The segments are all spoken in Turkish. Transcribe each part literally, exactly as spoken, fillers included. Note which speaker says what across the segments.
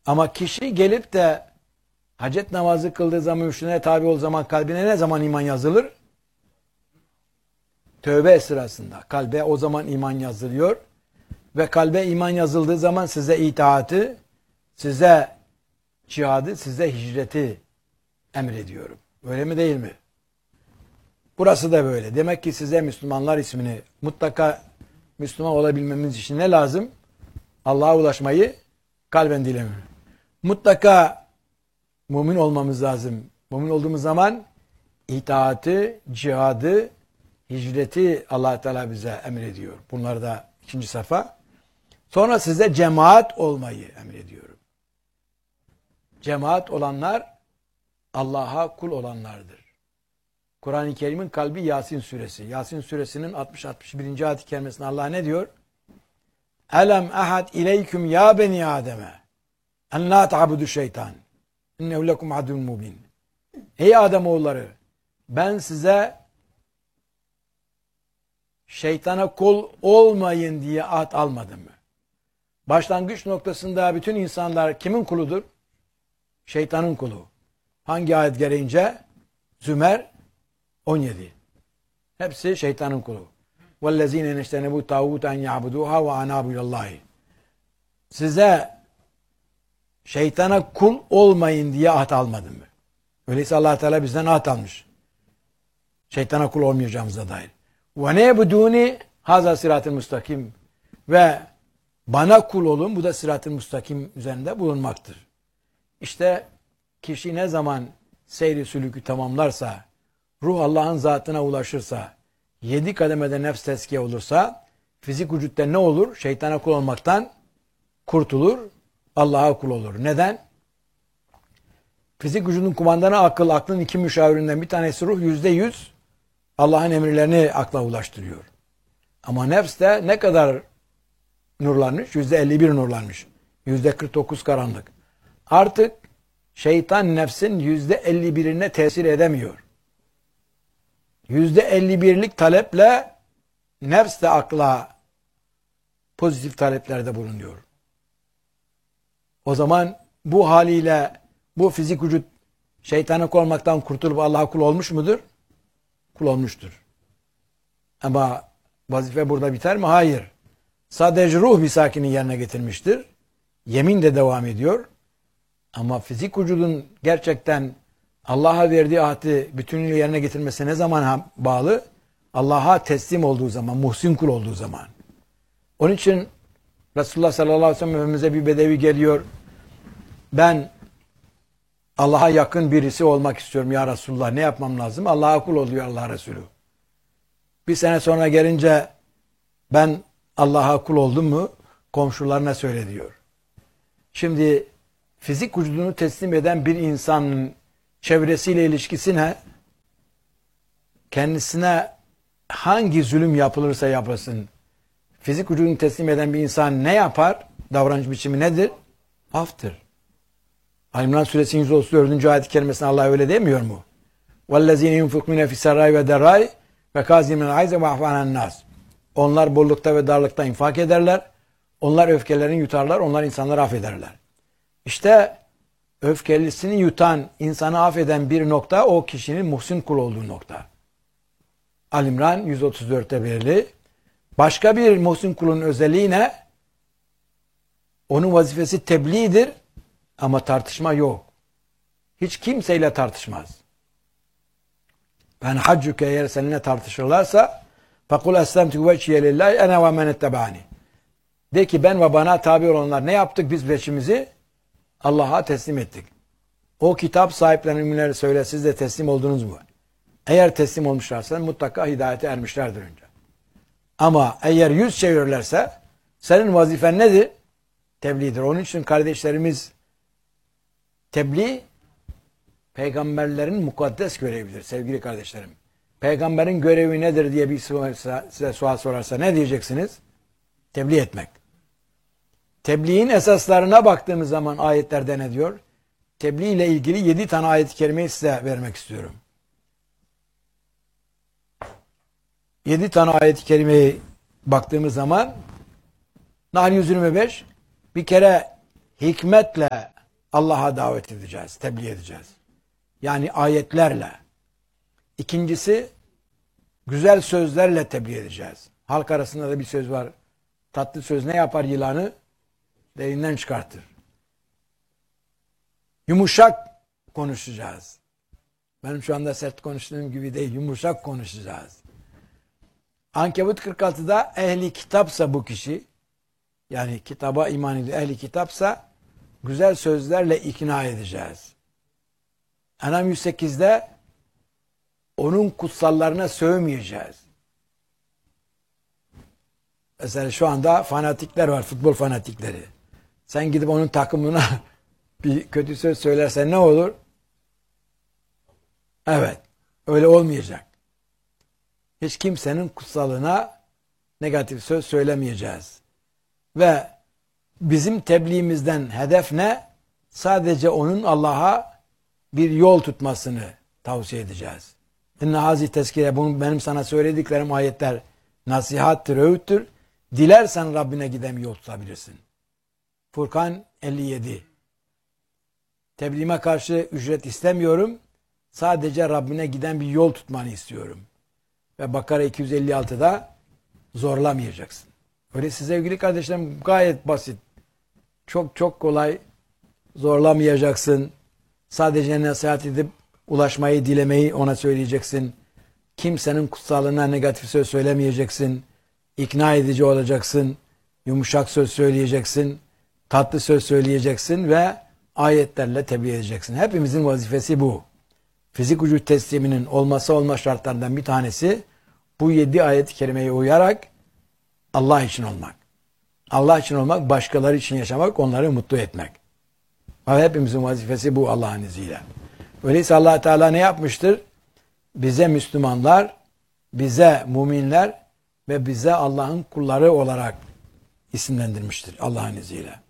Speaker 1: Ama kişi gelip de hacet namazı kıldığı zaman, müşrine tabi olduğu zaman kalbine ne zaman iman yazılır? Tövbe sırasında. Kalbe o zaman iman yazılıyor. Ve kalbe iman yazıldığı zaman size itaatı, size cihadı, size hicreti emrediyorum. Öyle mi değil mi? Burası da böyle. Demek ki size Müslümanlar ismini mutlaka Müslüman olabilmemiz için ne lazım? Allah'a ulaşmayı kalben dilemek. Mutlaka mümin olmamız lazım. Mümin olduğumuz zaman itaatı, cihadı, hicreti Allah Teala bize emrediyor. Bunlar da ikinci safa. Sonra size cemaat olmayı emrediyorum. Cemaat olanlar Allah'a kul olanlardır. Kur'an-ı Kerim'in kalbi Yasin suresi. Yasin suresinin altmış altmış birinci ayet-i kerimesinde Allah ne diyor? Elem ahad ileyküm ya beni Adem'e en la ta'budu şeytan innehu lekum adun mubin. Ey Ademoğulları, ben size şeytana kul olmayın diye ahd almadım mı? Başlangıç noktasında bütün insanlar kimin kuludur? Şeytanın kulu. Hangi ayet gereğince? Zümer on yedi. Hepsi şeytanın kulu. وَالَّذ۪ينَ نَشْتَنَبُوا تَاغُوتَ اَنْ يَعْبُدُوهَا وَاَنَابُوا اللّٰهِ. Size şeytana kul olmayın diye ahd almadım mı? Öyleyse Allah Teala bizden ahd almış. Şeytana kul olmayacağımıza dair. وَنَيْبُدُونِ هَذَا sırat-ı müstakim. Ve bana kul olun, bu da sırat-ı müstakim üzerinde bulunmaktır. İşte kişi ne zaman seyri sülükü tamamlarsa, ruh Allah'ın zatına ulaşırsa, yedi kademede nefs tezkiye olursa, fizik vücutta ne olur? Şeytana kul olmaktan kurtulur, Allah'a kul olur. Neden? Fizik vücudun kumandanı akıl, aklın iki müşavirinden bir tanesi ruh, yüzde yüz Allah'ın emirlerini akla ulaştırıyor. Ama nefs de ne kadar nurlanmış? Yüzde elli bir nurlanmış. Yüzde kırk dokuz karanlık. Artık şeytan nefsin yüzde elli birine tesir edemiyor. Yüzde elli birlik taleple nefs de akla pozitif taleplerde bulunuyor. O zaman bu haliyle bu fizik vücut şeytana kul olmaktan kurtulup Allah'a kul olmuş mudur? Kul olmuştur. Ama vazife burada biter mi? Hayır. Sadece ruh misakini yerine getirmiştir. Yemin de devam ediyor. Ama fizik vücudun gerçekten Allah'a verdiği ahdi bütünüyle yerine getirmesi ne zaman bağlı? Allah'a teslim olduğu zaman, muhsin kul olduğu zaman. Onun için Resulullah sallallahu aleyhi ve sellem Efendimiz'e bir bedevi geliyor. Ben Allah'a yakın birisi olmak istiyorum ya Resulullah. Ne yapmam lazım? Allah'a kul oluyor Allah Resulü. Bir sene sonra gelince ben Allah'a kul oldum mu? Komşularına söyle diyor. Şimdi fizik vücudunu teslim eden bir insanın çevresiyle ilişkisi ne? Kendisine hangi zulüm yapılırsa yapılsın, fizik vücudunu teslim eden bir insan ne yapar? Davranış biçimi nedir? Aftır. Ali-İmran suresinin yüz otuz dördüncü ayet-i kerimesinde Allah öyle demiyor mu? وَالَّذ۪ينَ يُنْفِقُونَ فِي السَّرَّاءِ وَالضَّرَّاءِ وَكَاظِمِينَ الْغَيْظَ وَيَعْفُونَ عَنِ النَّاسِ. Onlar bollukta ve darlıkta infak ederler. Onlar öfkelerini yutarlar. Onlar insanları affederler. İşte öfkelisini yutan, insanı affeden bir nokta o kişinin muhsin kul olduğu nokta. Ali-İmran yüz otuz dörtte belirli. Başka bir muhsin kulun özelliği ne? Onun vazifesi tebliğdir ama tartışma yok. Hiç kimseyle tartışmaz. Ben haccuke eğer seninle tartışırlarsa فَقُلْ اَسْلَمْتُ وَجْهِيَ لِلّٰهِ اَنَا وَمَنِ اتَّبَعَنِ. De ki ben ve bana tabi olanlar ne yaptık? Biz veçimizi Allah'a teslim ettik. O kitap sahiplerine müminlere söyle, siz de teslim oldunuz mu? Eğer teslim olmuşlarsa mutlaka hidayete ermişlerdir önce. Ama eğer yüz çevirirlerse senin vazifen nedir? Tebliğdir. Onun için kardeşlerimiz tebliğ peygamberlerin mukaddes görevidir sevgili kardeşlerim. Peygamberin görevi nedir diye bir size sual sorarsa ne diyeceksiniz? Tebliğ etmek. Tebliğin esaslarına baktığımız zaman ayetlerde ne diyor? Tebliğ ile ilgili yedi tane ayet-i kerimeyi size vermek istiyorum. Yedi tane ayet-i kerimeyi baktığımız zaman Nahl yüz yirmi beş bir kere hikmetle Allah'a davet edeceğiz, tebliğ edeceğiz. Yani ayetlerle. İkincisi, güzel sözlerle tebliğ edeceğiz. Halk arasında da bir söz var. Tatlı söz ne yapar yılanı? Derinden çıkartır. Yumuşak konuşacağız. Benim şu anda sert konuştuğum gibi değil, yumuşak konuşacağız. Ankebut kırk altıda ehli kitapsa bu kişi, yani kitaba iman ediyor, ehli kitapsa güzel sözlerle ikna edeceğiz. Enam yüz sekizde onun kutsallarına sövmeyeceğiz. Mesela şu anda fanatikler var, futbol fanatikleri. Sen gidip onun takımına bir kötü söz söylersen ne olur? Evet, öyle olmayacak. Hiç kimsenin kutsalına negatif söz söylemeyeceğiz. Ve bizim tebliğimizden hedef ne? Sadece onun Allah'a bir yol tutmasını tavsiye edeceğiz. İnne hazi tezkire, bunu benim sana söylediklerim ayetler nasihattır, öğüttür. Dilersen Rabbine giden bir yol tutabilirsin. Furkan elli yedi. Tebliğime karşı ücret istemiyorum. Sadece Rabbine giden bir yol tutmanı istiyorum. Ve Bakara iki yüz elli altıda zorlamayacaksın. Öyleyse sevgili kardeşlerim gayet basit. Çok çok kolay. Zorlamayacaksın. Sadece nasihat edip ulaşmayı, dilemeyi ona söyleyeceksin. Kimsenin kutsalına negatif söz söylemeyeceksin. İkna edici olacaksın. Yumuşak söz söyleyeceksin. Tatlı söz söyleyeceksin ve ayetlerle tebliğ edeceksin. Hepimizin vazifesi bu. Fizik vücut tesliminin olmazsa olmaz şartlarından bir tanesi bu yedi ayet-i kerimeye uyarak Allah için olmak. Allah için olmak, başkaları için yaşamak, onları mutlu etmek. Ama hepimizin vazifesi bu Allah'ın izniyle. Öyleyse Allah Teala ne yapmıştır? Bize Müslümanlar, bize müminler ve bize Allah'ın kulları olarak isimlendirmiştir Allah'ın izniyle.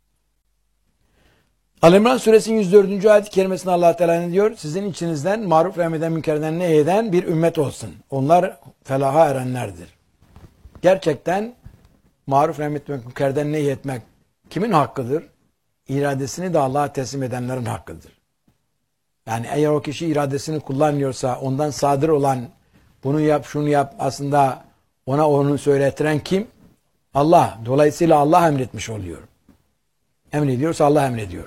Speaker 1: Al-İmran suresinin yüz dördüncü ayet-i kerimesinde Allah Teala ne diyor? Sizin içinizden maruf ve emreden münkerden nehyeden bir ümmet olsun. Onlar felaha erenlerdir. Gerçekten maruf ve münkerden nehyetmek kimin hakkıdır? İradesini de Allah'a teslim edenlerin hakkıdır. Yani eğer o kişi iradesini kullanmıyorsa ondan sadır olan bunu yap şunu yap aslında ona onu söylettiren kim? Allah. Dolayısıyla Allah emretmiş oluyor. Emrediyorsa Allah emrediyor.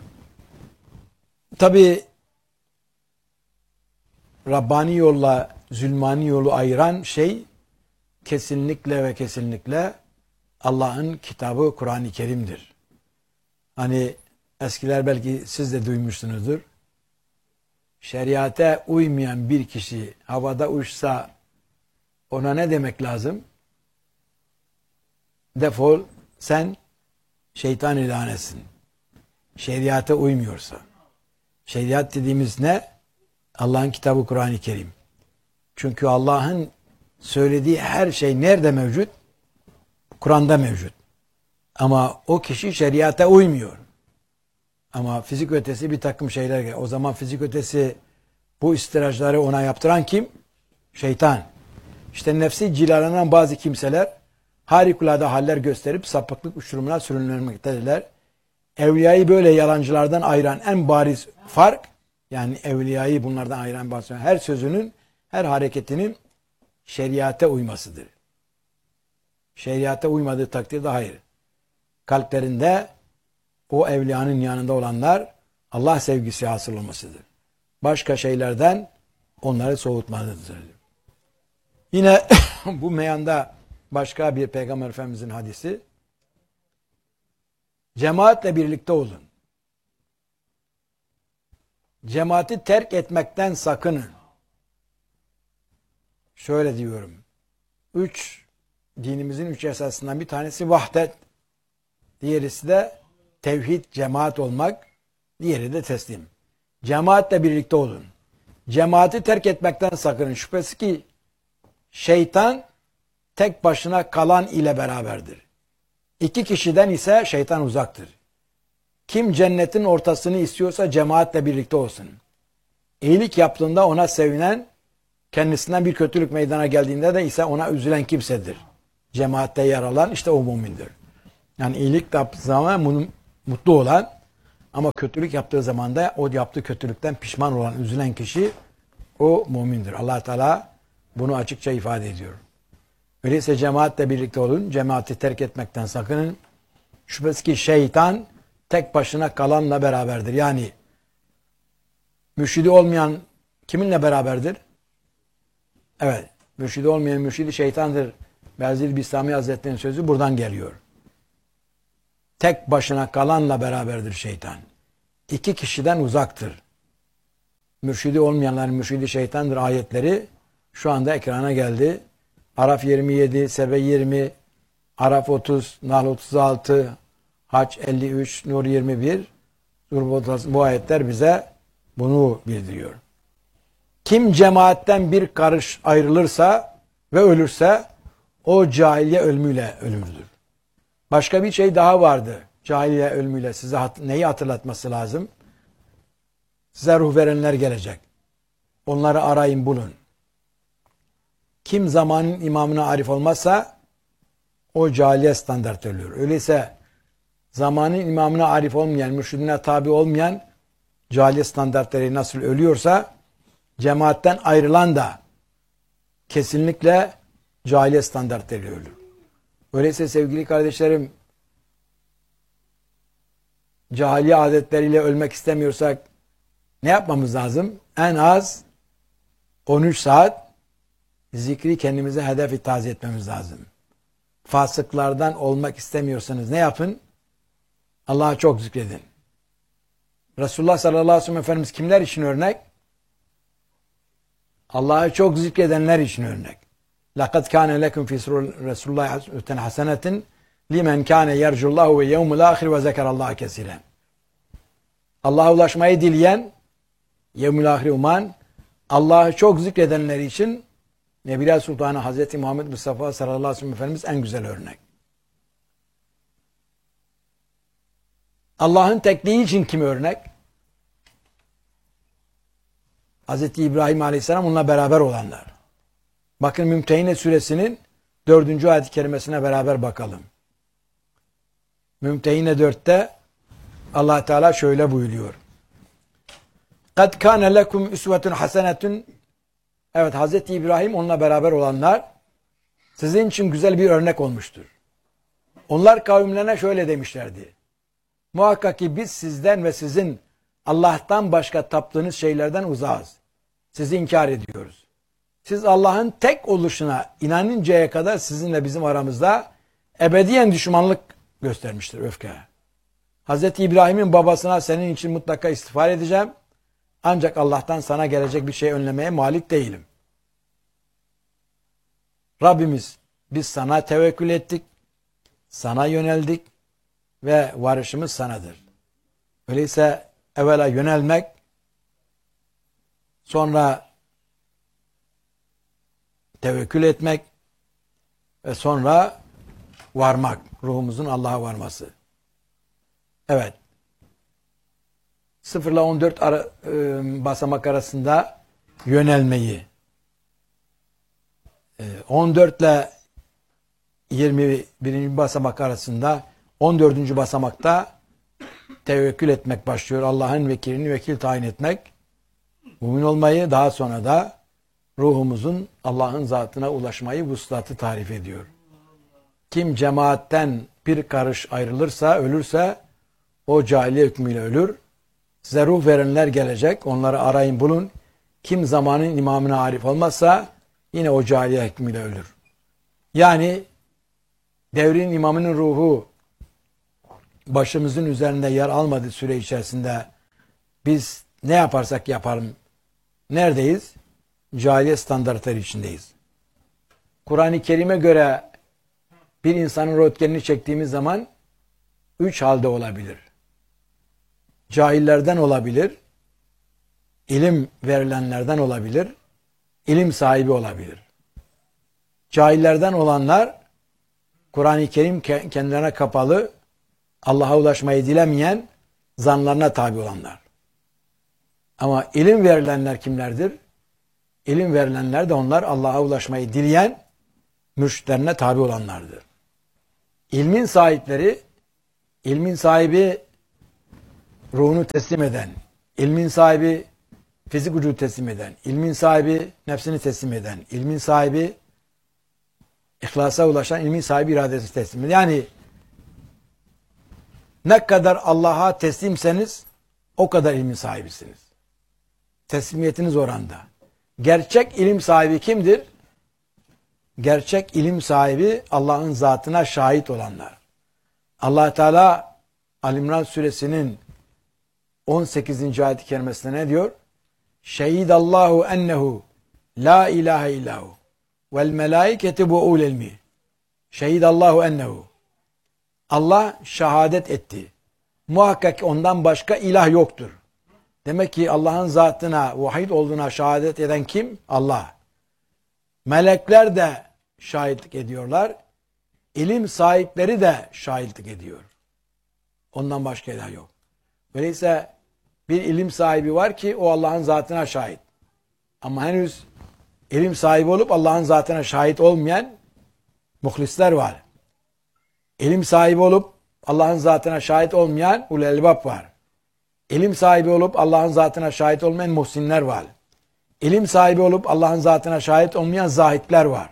Speaker 1: Tabi Rabbani yolla zulmani yolu ayıran şey kesinlikle ve kesinlikle Allah'ın kitabı Kur'an-ı Kerim'dir. Hani eskiler belki siz de duymuşsunuzdur. Şeriate uymayan bir kişi havada uçsa ona ne demek lazım? Defol, sen şeytan ilanetsin. Şeriate uymuyorsa. Şeriat dediğimiz ne? Allah'ın kitabı Kur'an-ı Kerim. Çünkü Allah'ın söylediği her şey nerede mevcut? Kur'an'da mevcut. Ama o kişi şeriata uymuyor. Ama fizik ötesi bir takım şeyler geliyor. O zaman fizik ötesi bu istirajları ona yaptıran kim? Şeytan. İşte nefsi cilalanan bazı kimseler harikulade haller gösterip sapıklık uçurumuna sürünmektedirler. Evliyayı böyle yalancılardan ayıran en bariz fark, yani evliyayı bunlardan ayıran bazı her sözünün, her hareketinin şeriate uymasıdır. Şeriate uymadığı takdirde hayır. Kalplerinde o evliyanın yanında olanlar Allah sevgisi hasıl olmasıdır. Başka şeylerden onları soğutmalıdır. Yine bu meyanda başka bir Peygamber Efendimizin hadisi, cemaatle birlikte olun. Cemaati terk etmekten sakının. Şöyle diyorum. Üç, dinimizin üç esasından bir tanesi vahdet. Diğerisi de tevhid, cemaat olmak. Diğeri de teslim. Cemaatle birlikte olun. Cemaati terk etmekten sakının. Şüphesiz ki şeytan tek başına kalan ile beraberdir. İki kişiden ise şeytan uzaktır. Kim cennetin ortasını istiyorsa cemaatle birlikte olsun. İyilik yaptığında ona sevinen, kendisinden bir kötülük meydana geldiğinde de ise ona üzülen kimsedir. Cemaatte yer alan işte o mümindir. Yani iyilik yaptığı zaman mutlu olan, Ama kötülük yaptığı zaman da o yaptığı kötülükten pişman olan, üzülen kişi o mümindir. Allah Teala bunu açıkça ifade ediyor. Öyleyse cemaatle birlikte olun. Cemaati terk etmekten sakının. Şüphesiz ki şeytan tek başına kalanla beraberdir. Yani mürşidi olmayan kiminle beraberdir? Evet. Mürşidi olmayan mürşidi şeytandır. Berzil Bistami Hazretleri'nin sözü buradan geliyor. Tek başına kalanla beraberdir şeytan. İki kişiden uzaktır. Mürşidi olmayanların mürşidi şeytandır ayetleri şu anda ekrana geldi. Araf yirmi yedi, Sebe yirmi, Araf otuz, Nahl otuz altı, Hac elli üç, Nur yirmi bir, bu ayetler bize bunu bildiriyor. Kim cemaatten bir karış ayrılırsa ve ölürse o cahiliye ölümüyle ölümdür. Başka bir şey daha vardı. Cahiliye ölümüyle size hat neyi hatırlatması lazım? Size ruh verenler gelecek. Onları arayın bulun. Kim zamanın imamına arif olmazsa o cahiliye standart ölür. Öyleyse zamanın imamına arif olmayan, mürşidine tabi olmayan cahiliye standartları nasıl ölüyorsa cemaatten ayrılan da kesinlikle cahiliye standartları ölür. Öyleyse sevgili kardeşlerim, cahiliye adetleriyle ölmek istemiyorsak ne yapmamız lazım? En az on üç saat zikri kendimize hedefi taze etmemiz lazım. Fasıklardan olmak istemiyorsanız ne yapın? Allah'a çok zikredin. Resulullah sallallahu aleyhi ve sellem Efendimiz kimler için örnek? Allah'ı çok zikredenler için örnek. لَقَدْ كَانَ لَكُمْ فِي رَسُولُ اللّٰهِ حَسَنَةٍ لِمَنْ كَانَ يَرْجُ اللّٰهُ وَيَوْمُ الْآخِرِ وَذَكَرَ اللّٰهَ كَثِيرًا. Allah'a ulaşmayı dileyen, yevmül ahir uman, Allah'ı çok zikredenler için Nebiler Sultanı Hazreti Muhammed Mustafa sallallahu aleyhi ve sellem Efendimiz en güzel örnek. Allah'ın tekliği için kim örnek? Hazreti İbrahim Aleyhisselam onunla beraber olanlar. Bakın Mümtehine suresinin dördüncü ayet-i kerimesine beraber bakalım. Mümtehine dörtte Allah Teala şöyle buyuruyor. قَدْ كَانَ لَكُمْ اُسْوَةٌ حَسَنَةٌ. Evet, Hazreti İbrahim onunla beraber olanlar sizin için güzel bir örnek olmuştur. Onlar kavimlerine şöyle demişlerdi. Muhakkak ki biz sizden ve sizin Allah'tan başka taptığınız şeylerden uzağız. Sizi inkar ediyoruz. Siz Allah'ın tek oluşuna inanıncaya kadar sizinle bizim aramızda ebediyen düşmanlık göstermiştir, öfke. Hazreti İbrahim'in babasına senin için mutlaka istiğfar edeceğim. Ancak Allah'tan sana gelecek bir şey önlemeye malik değilim. Rabbimiz biz sana tevekkül ettik, sana yöneldik ve varışımız sanadır. Öyleyse evvela yönelmek, sonra tevekkül etmek ve sonra varmak, ruhumuzun Allah'a varması. Evet. sıfır ile on dört ara, e, basamak arasında yönelmeyi, e, on dört ile yirmi birinci basamak arasında on dördüncü basamakta tevekkül etmek başlıyor. Allah'ın vekilini vekil tayin etmek, mümin olmayı, daha sonra da ruhumuzun Allah'ın zatına ulaşmayı, vuslatı tarif ediyor. Kim cemaatten bir karış ayrılırsa, ölürse o cahiliye hükmüyle ölür. Size ruh verenler gelecek. Onları arayın bulun. Kim zamanın imamına arif olmazsa yine o cahiliye hükmüyle ölür. Yani devrin imamının ruhu başımızın üzerinde yer almadığı süre içerisinde biz ne yaparsak yapalım neredeyiz? Cahiliye standartları içindeyiz. Kur'an-ı Kerim'e göre bir insanın röntgenini çektiğimiz zaman üç halde olabilir. Cahillerden olabilir, ilim verilenlerden olabilir, ilim sahibi olabilir. Cahillerden olanlar, Kur'an-ı Kerim kendilerine kapalı, Allah'a ulaşmayı dilemeyen, zanlarına tabi olanlar. Ama ilim verilenler kimlerdir? İlim verilenler de onlar Allah'a ulaşmayı dileyen, mürşitlerine tabi olanlardır. İlmin sahipleri, ilmin sahibi ruhunu teslim eden, ilmin sahibi fizik vücudu teslim eden, ilmin sahibi nefsini teslim eden, ilmin sahibi ihlasa ulaşan, ilmin sahibi iradesi teslim eden. Yani ne kadar Allah'a teslimseniz o kadar ilmin sahibisiniz. Teslimiyetiniz oranda. Gerçek ilim sahibi kimdir? Gerçek ilim sahibi Allah'ın zatına şahit olanlar. Allah Teala Ali İmran suresinin on sekizinci ayet-i kerimesinde ne diyor? Şehidallahu ennehu la ilahe illahu vel melaiketi bu ul ilmi. Şehidallahu ennehu. Allah şehadet etti. Muhakkak ondan başka ilah yoktur. Demek ki Allah'ın zatına, vahid olduğuna şehadet eden kim? Allah. Melekler de şahitlik ediyorlar. İlim sahipleri de şahitlik ediyor. Ondan başka ilah yok. Öyleyse bir ilim sahibi var ki o Allah'ın zatına şahit. Ama henüz ilim sahibi olup Allah'ın zatına şahit olmayan muhlisler var. İlim sahibi olup Allah'ın zatına şahit olmayan ulul elbab var. İlim sahibi olup Allah'ın zatına şahit olmayan muhsinler var. İlim sahibi olup Allah'ın zatına şahit olmayan zahitler var.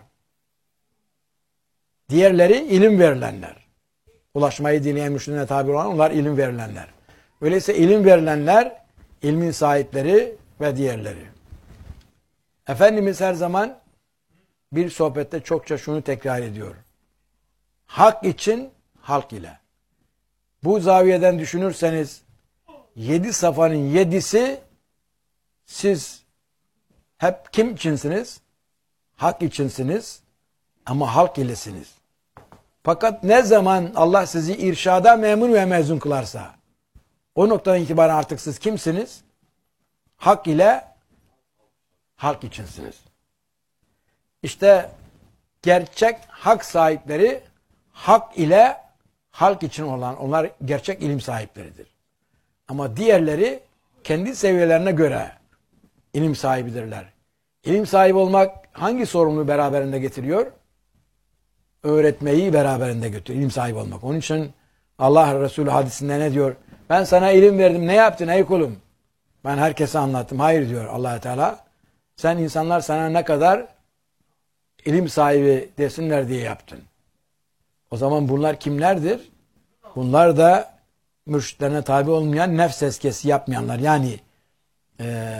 Speaker 1: Diğerleri ilim verilenler. Ulaşmayı dileyen mürşidine tabi olan onlar ilim verilenler. Öyleyse ilim verilenler, ilmin sahipleri ve diğerleri. Efendimiz her zaman bir sohbette çokça şunu tekrar ediyor. Hak için halk ile. Bu zaviyeden düşünürseniz yedi safanın yedisi siz hep kim içinsiniz? Hak içinsiniz ama halk ilesiniz. Fakat ne zaman Allah sizi irşada memur ve mezun kılarsa o noktadan itibaren artık siz kimsiniz? Hak ile halk içinsiniz. İşte gerçek hak sahipleri hak ile halk için olan onlar gerçek ilim sahipleridir. Ama diğerleri kendi seviyelerine göre ilim sahibidirler. İlim sahibi olmak hangi sorumluluğu beraberinde getiriyor? Öğretmeyi beraberinde götürüyor. İlim sahibi olmak. Onun için Allah Resulü hadisinde ne diyor? Ben sana ilim verdim. Ne yaptın ey kulum? Ben herkese anlattım. Hayır diyor Allah Teala. Sen insanlar sana ne kadar ilim sahibi desinler diye yaptın. O zaman bunlar kimlerdir? Bunlar da mürşitlerine tabi olmayan, nefs eskesi yapmayanlar. Yani e,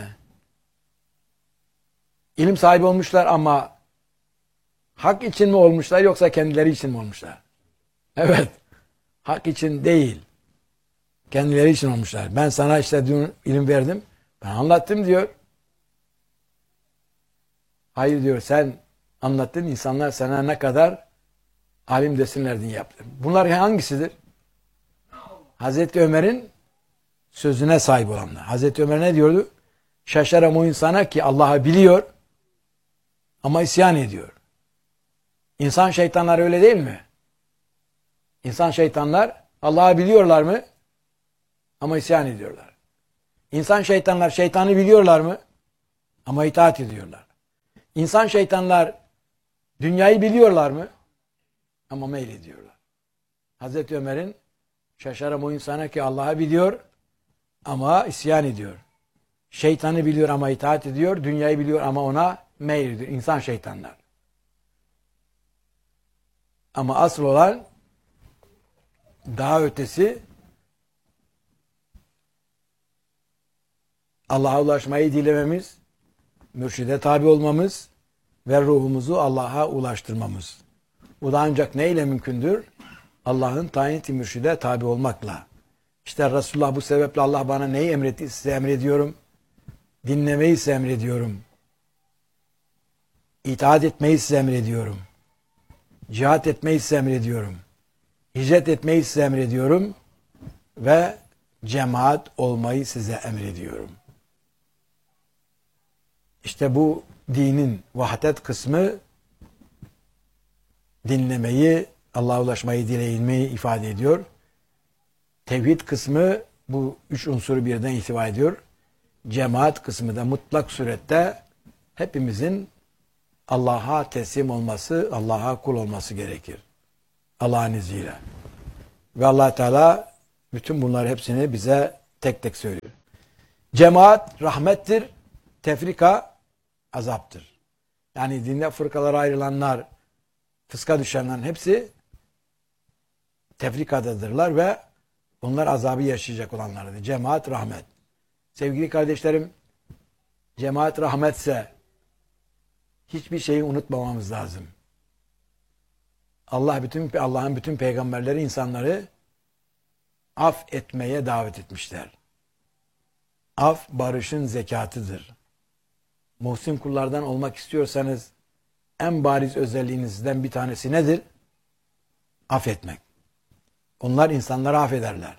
Speaker 1: ilim sahibi olmuşlar ama hak için mi olmuşlar yoksa kendileri için mi olmuşlar? Evet. Hak için değil. Kendileri için olmuşlar. Ben sana işte dün ilim verdim. Ben anlattım diyor. Hayır diyor sen anlattın. İnsanlar sana ne kadar alim desinler diye yaptın. Bunlar hangisidir? Hazreti Ömer'in sözüne sahip olanlar. Hazreti Ömer ne diyordu? Şaşarım o insana ki Allah'ı biliyor ama isyan ediyor. İnsan şeytanlar öyle değil mi? İnsan şeytanlar Allah'ı biliyorlar mı? Ama isyan ediyorlar. İnsan şeytanlar şeytanı biliyorlar mı? Ama itaat ediyorlar. İnsan şeytanlar dünyayı biliyorlar mı? Ama meylediyorlar. Hazreti Ömer'in şaşarım o insana ki Allah'ı biliyor ama isyan ediyor. Şeytanı biliyor ama itaat ediyor. Dünyayı biliyor ama ona meylediyor. İnsan şeytanlar. Ama asıl olan daha ötesi Allah'a ulaşmayı dilememiz, mürşide tabi olmamız ve ruhumuzu Allah'a ulaştırmamız. Bu da ancak neyle mümkündür? Allah'ın tayin-i mürşide tabi olmakla. İşte Resulullah bu sebeple Allah bana neyi emretti? Size emrediyorum. Dinlemeyi size emrediyorum. İtaat etmeyi size emrediyorum. Cihat etmeyi size emrediyorum. Hicret etmeyi size emrediyorum. Ve cemaat olmayı size emrediyorum. İşte bu dinin vahdet kısmı dinlemeyi, Allah'a ulaşmayı, dilemeyi ifade ediyor. Tevhid kısmı bu üç unsuru birden ihtiva ediyor. Cemaat kısmı da mutlak surette hepimizin Allah'a teslim olması, Allah'a kul olması gerekir. Allah'ın izniyle. Ve Allah Teala bütün bunları hepsini bize tek tek söylüyor. Cemaat rahmettir, tefrika azaptır. Yani dinde fırkalara ayrılanlar, fıska düşenlerin hepsi tefrikadadırlar ve onlar azabı yaşayacak olanlardır. Cemaat rahmet. Sevgili kardeşlerim, cemaat rahmetse hiçbir şeyi unutmamamız lazım. Allah bütün Allah'ın bütün peygamberleri insanları af etmeye davet etmişler. Af barışın zekatıdır. Muhsin kullardan olmak istiyorsanız en bariz özelliğinizden bir tanesi nedir? Affetmek. Onlar insanları affederler.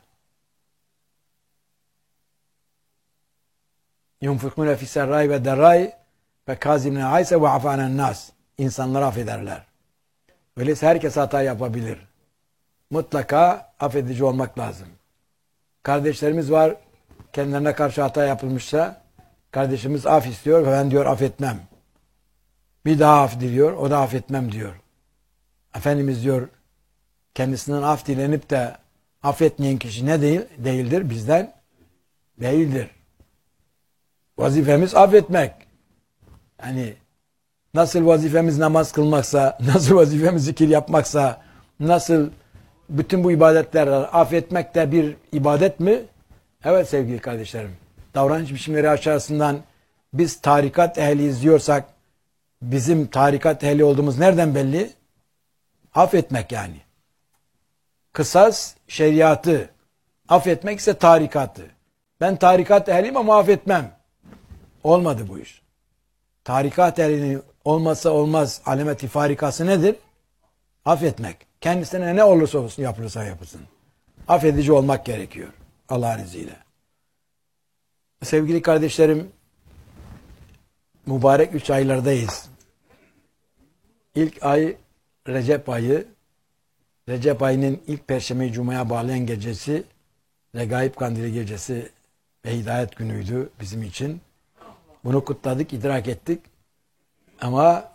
Speaker 1: Yunfikune fisserrai ve derrai ve kazimne ayse ve afanen nas. İnsanları affederler. Öyleyse herkes hata yapabilir. Mutlaka affedici olmak lazım. Kardeşlerimiz var, kendilerine karşı hata yapılmışsa kardeşimiz af istiyor ve ben diyor affetmem. Bir daha af diliyor, o da affetmem diyor. Efendimiz diyor kendisinden af dilenip de affetmeyen kişi ne değil, değildir? Bizden değildir. Vazifemiz affetmek. Yani nasıl vazifemiz namaz kılmaksa, nasıl vazifemiz zikir yapmaksa, nasıl bütün bu ibadetler affetmek de bir ibadet mi? Evet sevgili kardeşlerim. Davranış biçimleri açısından biz tarikat ehliyiz diyorsak bizim tarikat ehli olduğumuz nereden belli? Affetmek yani. Kısas şeriatı, affetmek ise tarikatı. Ben tarikat ehliyim ama affetmem. Olmadı bu iş. Tarikat ehlinin olmazsa olmaz alameti farikası nedir? Affetmek. Kendisine ne olursa olsun yapılırsa yapılsın. Affedici olmak gerekiyor. Allah'ın izniyle. Sevgili kardeşlerim, mübarek üç aylardayız. İlk ay Recep ayı. Recep ayının ilk Perşembe Cuma'ya bağlayan gecesi Regaib Kandili gecesi ve hidayet günüydü bizim için. Bunu kutladık, idrak ettik. Ama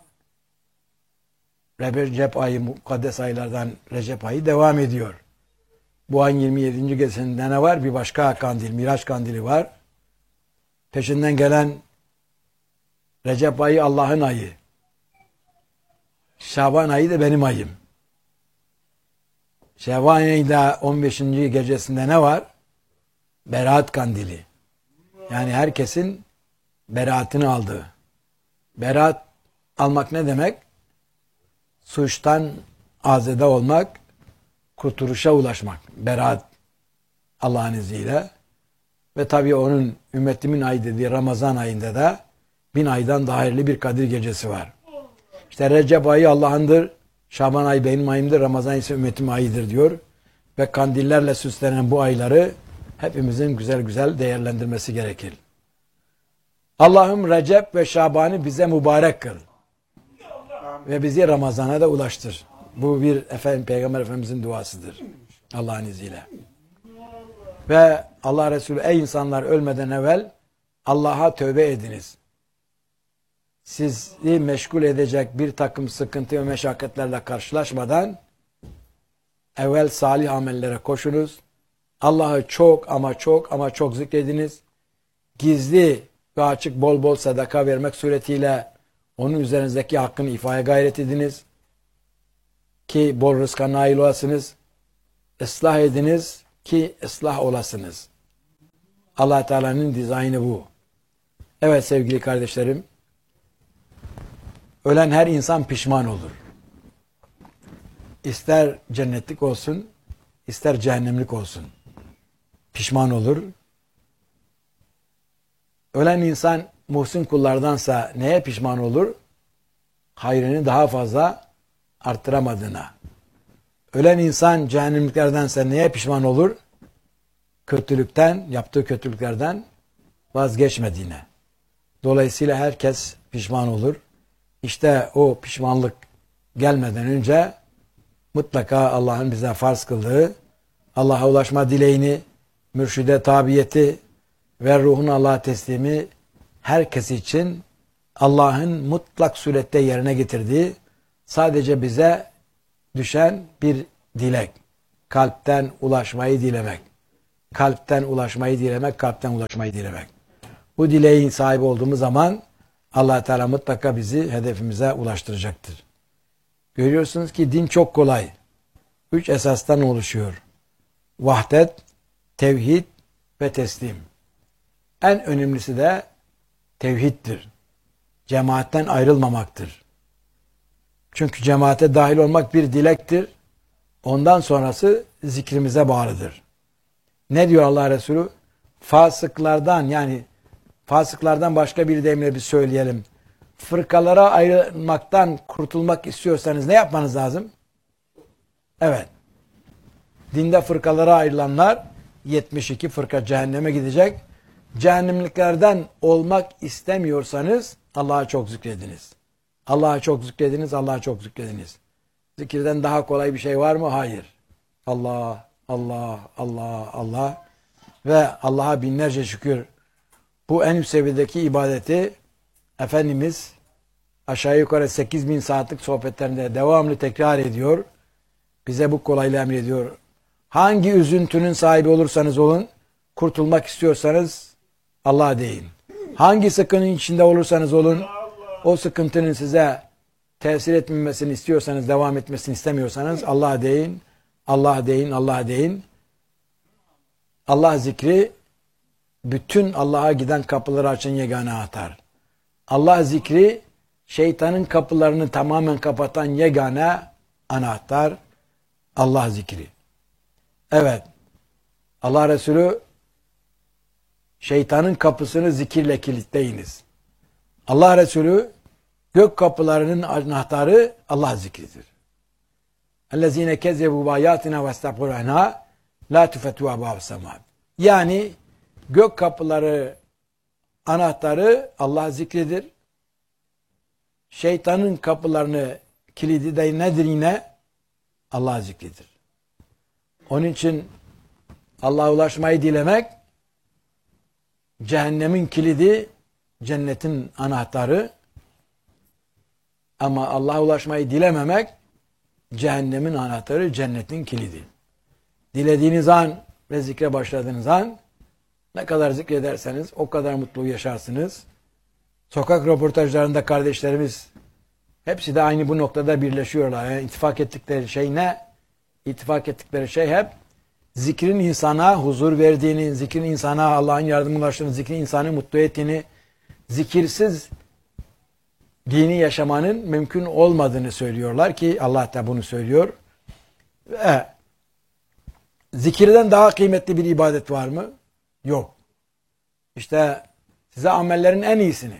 Speaker 1: Recep ayı, mukaddes aylardan Recep ayı devam ediyor. Bu ayın yirmi yedinci gecesinde ne var? Bir başka kandil, Miraç kandili var. Peşinden gelen Recep ayı Allah'ın ayı. Şaban ayı da benim ayım. Şaban ayında on beşinci gecesinde ne var? Beraat kandili. Yani herkesin beraatini aldığı. Beraat almak ne demek? Suçtan azade olmak, kurtuluşa ulaşmak. Beraat Allah'ın izniyle. Ve tabii onun ümmetimin ayı dediği Ramazan ayında da bin aydan daha hayırlı bir Kadir gecesi var. İşte Recep ayı Allah'ındır, Şaban ayı benim ayımdır, Ramazan ise ümmetim ayıdır diyor. Ve kandillerle süslenen bu ayları hepimizin güzel güzel değerlendirmesi gerekir. Allah'ım Recep ve Şaban'ı bize mübarek kıl. Ve bizi Ramazan'a da ulaştır. Bu bir efendim, Peygamber Efendimizin duasıdır. Allah'ın izniyle. Ve Allah Resulü ey insanlar ölmeden evvel Allah'a tövbe ediniz. Sizi meşgul edecek bir takım sıkıntı ve meşakkatlerle karşılaşmadan evvel salih amellere koşunuz. Allah'ı çok ama çok ama çok zikrediniz. Gizli ve açık bol bol sadaka vermek suretiyle onun üzerinizdeki hakkını ifade gayret ediniz. Ki bol rızka nail olasınız. Islah ediniz ki ıslah olasınız. Allah Teala'nın dizaynı bu. Evet sevgili kardeşlerim, ölen her insan pişman olur. İster cennetlik olsun, ister cehennemlik olsun. Pişman olur. Ölen insan muhsin kullardansa neye pişman olur? Hayrını daha fazla arttıramadığına. Ölen insan cehennemliklerdense neye pişman olur? Kötülükten, yaptığı kötülüklerden vazgeçmediğine. Dolayısıyla herkes pişman olur. İşte o pişmanlık gelmeden önce mutlaka Allah'ın bize farz kıldığı Allah'a ulaşma dileğini, mürşide tabiyeti ve ruhun Allah'a teslimi herkes için Allah'ın mutlak surette yerine getirdiği sadece bize düşen bir dilek. Kalpten ulaşmayı dilemek. kalpten ulaşmayı dilemek, kalpten ulaşmayı dilemek. Bu dileğin sahibi olduğumuz zaman Allah Teala mutlaka bizi hedefimize ulaştıracaktır. Görüyorsunuz ki din çok kolay. Üç esastan oluşuyor. Vahdet, tevhid ve teslim. En önemlisi de tevhiddir. Cemaatten ayrılmamaktır. Çünkü cemaate dahil olmak bir dilektir. Ondan sonrası zikrimize bağlıdır. Ne diyor Allah Resulü? Fasıklardan, yani fasıklardan başka bir deyimle bir söyleyelim. Fırkalara ayrılmaktan kurtulmak istiyorsanız ne yapmanız lazım? Evet. Dinde fırkalara ayrılanlar yetmiş iki fırka cehenneme gidecek. Cehennemliklerden olmak istemiyorsanız Allah'a çok zikrediniz. Allah'a çok zikrediniz, Allah'a çok zikrediniz. Zikirden daha kolay bir şey var mı? Hayır. Allah, Allah, Allah, Allah ve Allah'a binlerce şükür. Bu en üst seviyedeki ibadeti Efendimiz aşağı yukarı sekiz bin saatlik sohbetlerinde devamlı tekrar ediyor. Bize bu kolaylığı emrediyor. Hangi üzüntünün sahibi olursanız olun, kurtulmak istiyorsanız Allah'a deyin. Hangi sıkıntının içinde olursanız olun, o sıkıntının size tesir etmemesini istiyorsanız, devam etmesini istemiyorsanız Allah'a deyin, Allah'a deyin, Allah'a deyin. Allah zikri bütün Allah'a giden kapıları açan yegane anahtar. Allah zikri şeytanın kapılarını tamamen kapatan yegane anahtar. Allah zikri. Evet. Allah Resulü şeytanın kapısını zikirle kilitleyiniz. Allah Resulü gök kapılarının anahtarı Allah zikridir. اَلَّذ۪ينَ كَذَّبُوا بَايَاتِنَا وَاسْتَقْبُرُوا عَنْهَا لَا تُفَتُوا أَبْوَابَ السَّمَاءِ. Yani gök kapıları anahtarı Allah zikridir. Şeytanın kapılarını kilidi de nedir yine? Allah zikridir. Onun için Allah'a ulaşmayı dilemek, cehennemin kilidi, cennetin anahtarı. Ama Allah'a ulaşmayı dilememek, cehennemin anahtarı, cennetin kilidi. Dilediğiniz an ve zikre başladığınız an, ne kadar zikrederseniz o kadar mutlu yaşarsınız. Sokak röportajlarında kardeşlerimiz hepsi de aynı bu noktada birleşiyorlar. Yani ittifak ettikleri şey ne? İttifak ettikleri şey hep zikrin insana huzur verdiğini, zikrin insana Allah'ın yardımına ulaştığını, zikrin insanı mutlu ettiğini, zikirsiz dini yaşamanın mümkün olmadığını söylüyorlar ki Allah da bunu söylüyor. Ve zikirden daha kıymetli bir ibadet var mı? Yok. İşte size amellerin en iyisini,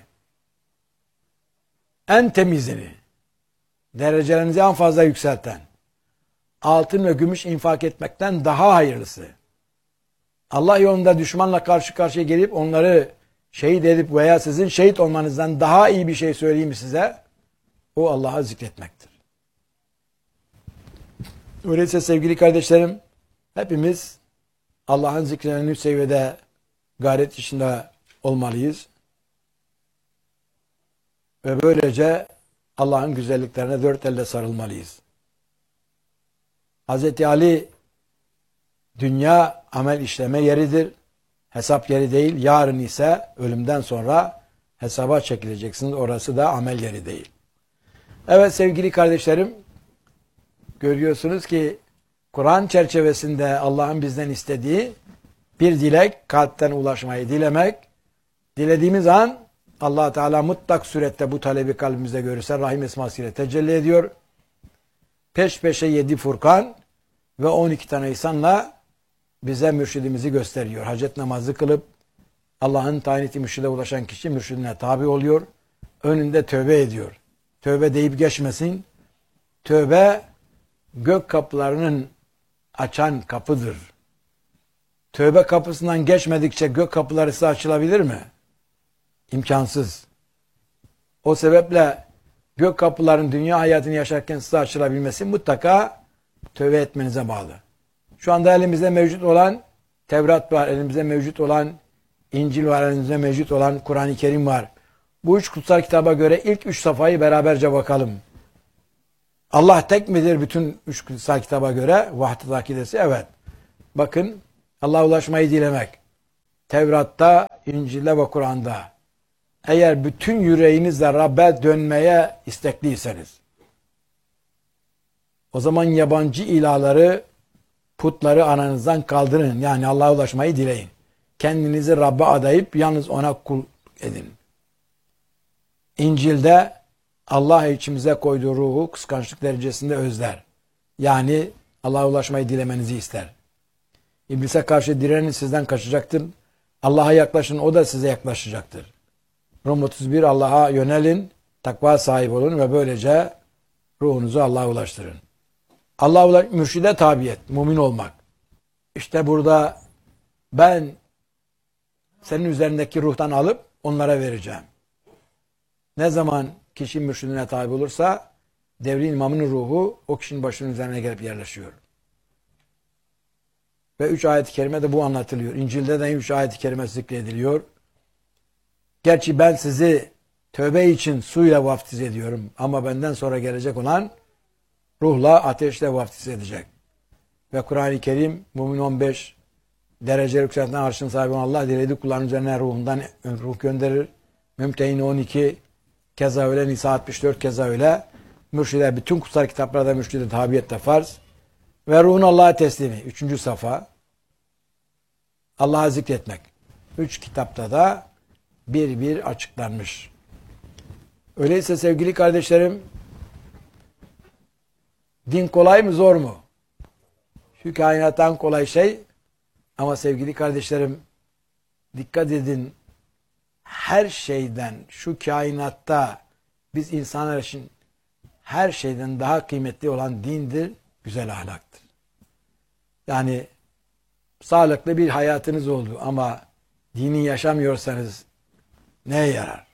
Speaker 1: en temizini, derecelerinizi en fazla yükselten, altın ve gümüş infak etmekten daha hayırlısı, Allah yolunda düşmanla karşı karşıya gelip onları şehit edip veya sizin şehit olmanızdan daha iyi bir şey söyleyeyim size, o Allah'a zikretmektir. Öyleyse sevgili kardeşlerim, hepimiz Allah'ın zikrini üst seviyede gayret içinde olmalıyız. Ve böylece Allah'ın güzelliklerine dört elle sarılmalıyız. Hazreti Ali, dünya amel işleme yeridir, hesap yeri değil. Yarın ise ölümden sonra hesaba çekileceksiniz. Orası da amel yeri değil. Evet sevgili kardeşlerim, görüyorsunuz ki Kur'an çerçevesinde Allah'ın bizden istediği bir dilek, kalpten ulaşmayı dilemek. Dilediğimiz an Allah Teala mutlak surette bu talebi kalbimizde görürse Rahim esmasıyla tecelli ediyor. Peş peşe yedi Furkan ve on iki tane ihsanla bize mürşidimizi gösteriyor. Hacet namazı kılıp Allah'ın tayin ettiği mürşide ulaşan kişi mürşidine tabi oluyor. Önünde tövbe ediyor. Tövbe deyip geçmesin. Tövbe gök kapılarının açan kapıdır. Tövbe kapısından geçmedikçe gök kapıları size açılabilir mi? İmkansız. O sebeple gök kapıların dünya hayatını yaşarken size açılabilmesi mutlaka tövbe etmenize bağlı. Şu anda elimizde mevcut olan Tevrat var, elimizde mevcut olan İncil var, elimizde mevcut olan Kur'an-ı Kerim var. Bu üç kutsal kitaba göre ilk üç safhayı beraberce bakalım. Allah tek midir bütün üç kutsal kitaba göre? Vahdet akidesi, evet. Bakın Allah'a ulaşmayı dilemek. Tevrat'ta, İncil'de ve Kur'an'da. Eğer bütün yüreğinizle Rabbe dönmeye istekliyseniz, o zaman yabancı ilahları, putları aranızdan kaldırın. Yani Allah'a ulaşmayı dileyin. Kendinizi Rabbe adayıp yalnız ona kul edin. İncil'de Allah içimize koyduğu ruhu kıskançlık derecesinde özler. Yani Allah'a ulaşmayı dilemenizi ister. İblise karşı direnin sizden kaçacaktır. Allah'a yaklaşın, o da size yaklaşacaktır. Rum otuz bir, Allah'a yönelin, takva sahibi olun ve böylece ruhunuzu Allah'a ulaştırın. Allah'a ulaş, mürşide tabiyet, mümin olmak. İşte burada ben senin üzerindeki ruhtan alıp onlara vereceğim. Ne zaman kişi mürşidine tabi olursa devrin imamının ruhu o kişinin başının üzerine gelip yerleşiyor. Ve üç ayet-i kerime de bu anlatılıyor. İncil'de de üç ayet-i kerime zikrediliyor. Gerçi ben sizi tövbe için suyla vaftiz ediyorum ama benden sonra gelecek olan ruhla, ateşle vaftiz edecek. Ve Kur'an-ı Kerim Mümin on beş derece yükselten arşın sahibi olan Allah dilediği kulların üzerine ruhundan ruh gönderir. Mümtehin on iki keza öyle, Nisa altmış dört keza öyle. Mürşide, bütün kutsal kitaplarda mürşide tabiyet de farz. Ve ruhun Allah'a teslimi. Üçüncü safa. Allah'a zikretmek. Üç kitapta da bir bir açıklanmış. Öyleyse sevgili kardeşlerim, din kolay mı zor mu? Şu kainattan kolay şey, ama sevgili kardeşlerim dikkat edin, her şeyden, şu kainatta biz insanlar için her şeyden daha kıymetli olan dindir, güzel ahlaktır. Yani sağlıklı bir hayatınız oldu ama dini yaşamıyorsanız neye yarar?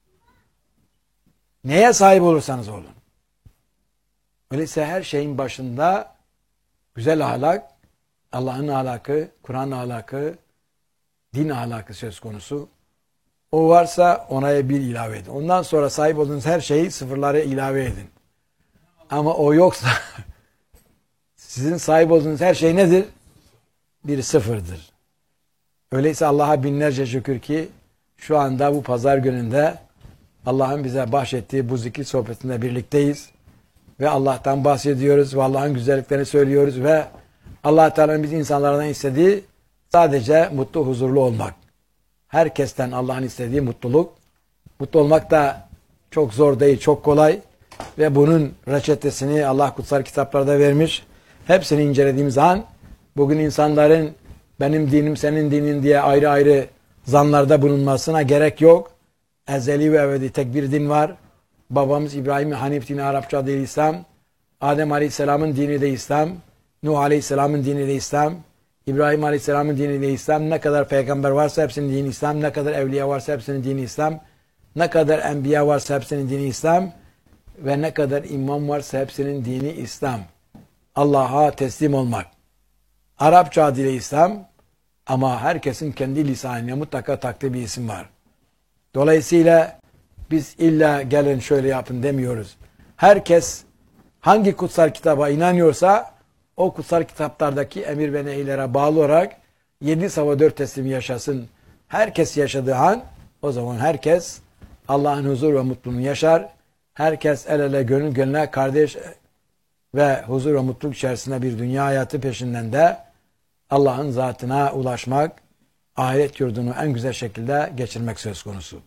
Speaker 1: Neye sahip olursanız olun. Öyleyse her şeyin başında güzel ahlak, Allah'ın ahlakı, Kur'an ahlakı, din ahlakı söz konusu. O varsa ona bir ilave edin. Ondan sonra sahip olduğunuz her şeyi sıfırlara ilave edin. Ama o yoksa sizin sahip olduğunuz her şey nedir? Bir sıfırdır. Öyleyse Allah'a binlerce şükür ki şu anda bu pazar gününde Allah'ın bize bahşettiği bu zikir sohbetinde birlikteyiz. Ve Allah'tan bahsediyoruz ve Allah'ın güzelliklerini söylüyoruz ve Allah Teala'nın biz insanlardan istediği sadece mutlu, huzurlu olmak. Herkesten Allah'ın istediği mutluluk. Mutlu olmak da çok zor değil, çok kolay. Ve bunun reçetesini Allah kutsal kitaplarda vermiş. Hepsini incelediğimiz an bugün insanların benim dinim senin dinin diye ayrı ayrı zanlarda bulunmasına gerek yok. Ezeli ve ebedi tek bir din var. Babamız İbrahim Hanif dini, Arapça adıyla İslam. Adem Aleyhisselam'ın dini de İslam. Nuh Aleyhisselam'ın dini de İslam. İbrahim Aleyhisselam'ın dini de İslam. Ne kadar peygamber varsa hepsinin dini İslam. Ne kadar evliya varsa hepsinin dini İslam. Ne kadar enbiya varsa hepsinin dini İslam. Ve ne kadar imam varsa hepsinin dini İslam. Allah'a teslim olmak. Arapça adıyla İslam. Ama herkesin kendi lisanına mutlaka taktığı bir isim var. Dolayısıyla biz illa gelin şöyle yapın demiyoruz. Herkes hangi kutsal kitaba inanıyorsa o kutsal kitaplardaki emir ve nehilere bağlı olarak yedi sava dört teslim yaşasın. Herkes yaşadığı an o zaman herkes Allah'ın huzur ve mutluluğunu yaşar. Herkes el ele gönül gönüle kardeş ve huzur ve mutluluk içerisinde bir dünya hayatı peşinden de Allah'ın zatına ulaşmak, ahiret yurdunu en güzel şekilde geçirmek söz konusu.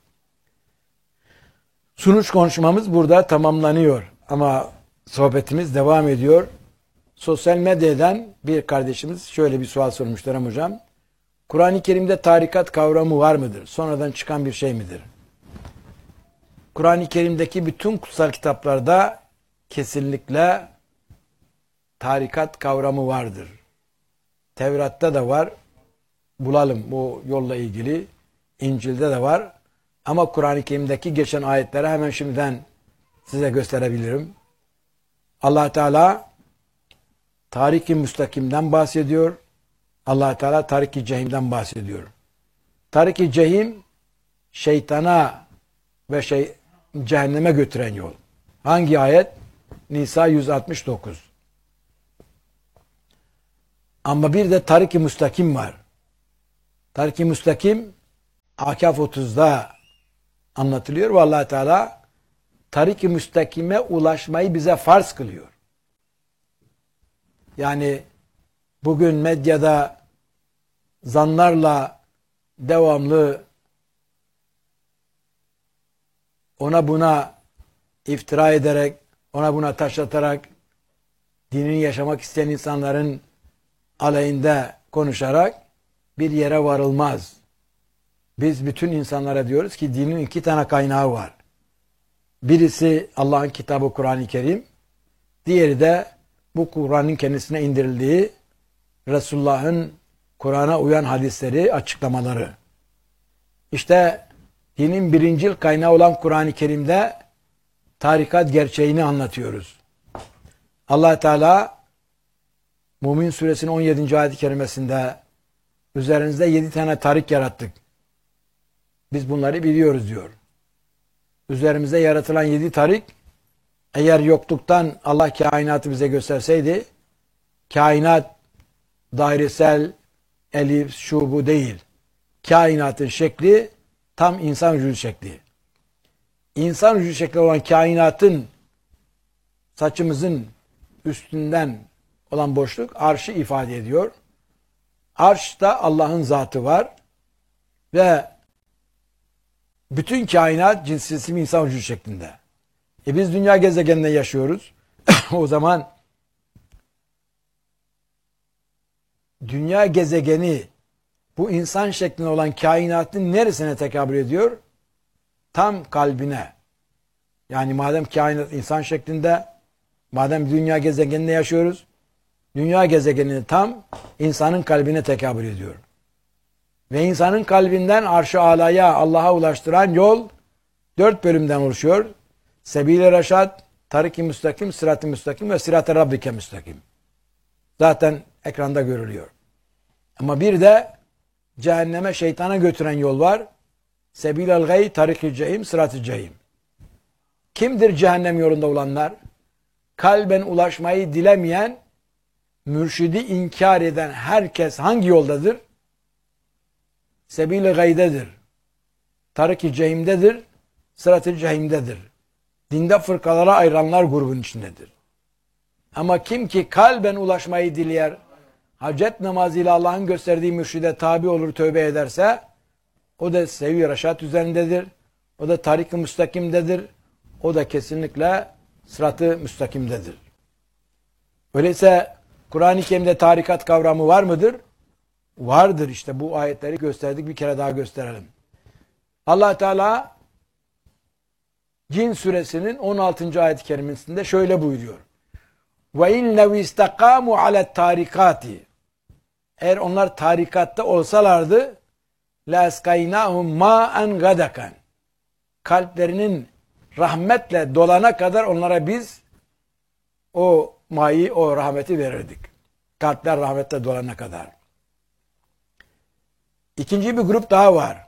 Speaker 1: Sunuş konuşmamız burada tamamlanıyor ama sohbetimiz devam ediyor. Sosyal medyadan bir kardeşimiz şöyle bir sual sormuşlar hocam. Kur'an-ı Kerim'de tarikat kavramı var mıdır? Sonradan çıkan bir şey midir? Kur'an-ı Kerim'deki bütün kutsal kitaplarda kesinlikle tarikat kavramı vardır. Tevrat'ta da var. Bulalım bu yolla ilgili. İncil'de de var. Ama Kur'an-ı Kerim'deki geçen ayetleri hemen şimdiden size gösterebilirim. Allah Teala Tarik-i Müstakim'den bahsediyor. Allah Teala Tarik-i Cehim'den bahsediyor. Tarik-i Cehim şeytana ve şey cehenneme götüren yol. Hangi ayet? Nisa yüz altmış dokuz. Ama bir de tarik-i müstakim var. Tarik-i müstakim Akaf otuzda anlatılıyor. Vallahi Teala tarik-i müstakime ulaşmayı bize farz kılıyor. Yani bugün medyada zanlarla devamlı ona buna iftira ederek, ona buna taş atarak, dinini yaşamak isteyen insanların aleyhinde konuşarak bir yere varılmaz. Biz bütün insanlara diyoruz ki dinin iki tane kaynağı var. Birisi Allah'ın kitabı Kur'an-ı Kerim, diğeri de bu Kur'an'ın kendisine indirildiği Resulullah'ın Kur'an'a uyan hadisleri, açıklamaları. İşte dinin birincil kaynağı olan Kur'an-ı Kerim'de tarikat gerçeğini anlatıyoruz. Allah Teala Mümin Suresinin on yedinci ayet-i kerimesinde üzerinizde yedi tane tarik yarattık. Biz bunları biliyoruz diyor. Üzerimizde yaratılan yedi tarik, eğer yokluktan Allah kainatı bize gösterseydi, kainat dairesel, elif, şu bu değil. Kainatın şekli tam insan vücudu şekli. İnsan vücudu şekli olan kainatın saçımızın üstünden olan boşluk arşı ifade ediyor. Arşta Allah'ın zatı var ve bütün kainat cinsiyeti insan vücudu şeklinde. E biz dünya gezegeninde yaşıyoruz. O zaman dünya gezegeni bu insan şeklinde olan kainatın neresine tekabül ediyor? Tam kalbine. Yani madem kainat insan şeklinde, madem dünya gezegeninde yaşıyoruz, dünya gezegenini tam insanın kalbine tekabül ediyor. Ve insanın kalbinden arş-ı alaya, Allah'a ulaştıran yol dört bölümden oluşuyor. Sebil-i Reşad, Tarik-i Müstakim, Sırat-ı Müstakim ve Sırat-ı Rabbike Müstakim. Zaten ekranda görülüyor. Ama bir de cehenneme, şeytana götüren yol var. Sebil-el gay, Tarik-i Cehim, Sırat-ı Cehim. Kimdir cehennem yolunda olanlar? Kalben ulaşmayı dilemeyen, mürşidi inkar eden herkes hangi yoldadır? Sebil-i gaydedir. Tarik-i Cehim'dedir. Sırat-ı Cehim'dedir. Dinde fırkalara ayrılanlar grubun içindedir. Ama kim ki kalben ulaşmayı dileyer, hacet namazıyla Allah'ın gösterdiği mürşide tabi olur, tövbe ederse, o da sevi reşat üzerindedir. O da tarik-i müstakimdedir. O da kesinlikle sırat-ı müstakimdedir. Öyleyse Kur'an-ı Kerim'de tarikat kavramı var mıdır? Vardır. İşte bu ayetleri gösterdik, bir kere daha gösterelim. Allah Teala Cin suresinin on altıncı ayet-i kerimesinde şöyle buyuruyor. Ve innev istakamu alet tarikati. Eğer onlar tarikatta olsalardı la eskaynahum ma'en gadakan. Kalplerinin rahmetle dolana kadar onlara biz o mayı, o rahmeti verirdik. Kalpler rahmetle dolana kadar. İkinci bir grup daha var.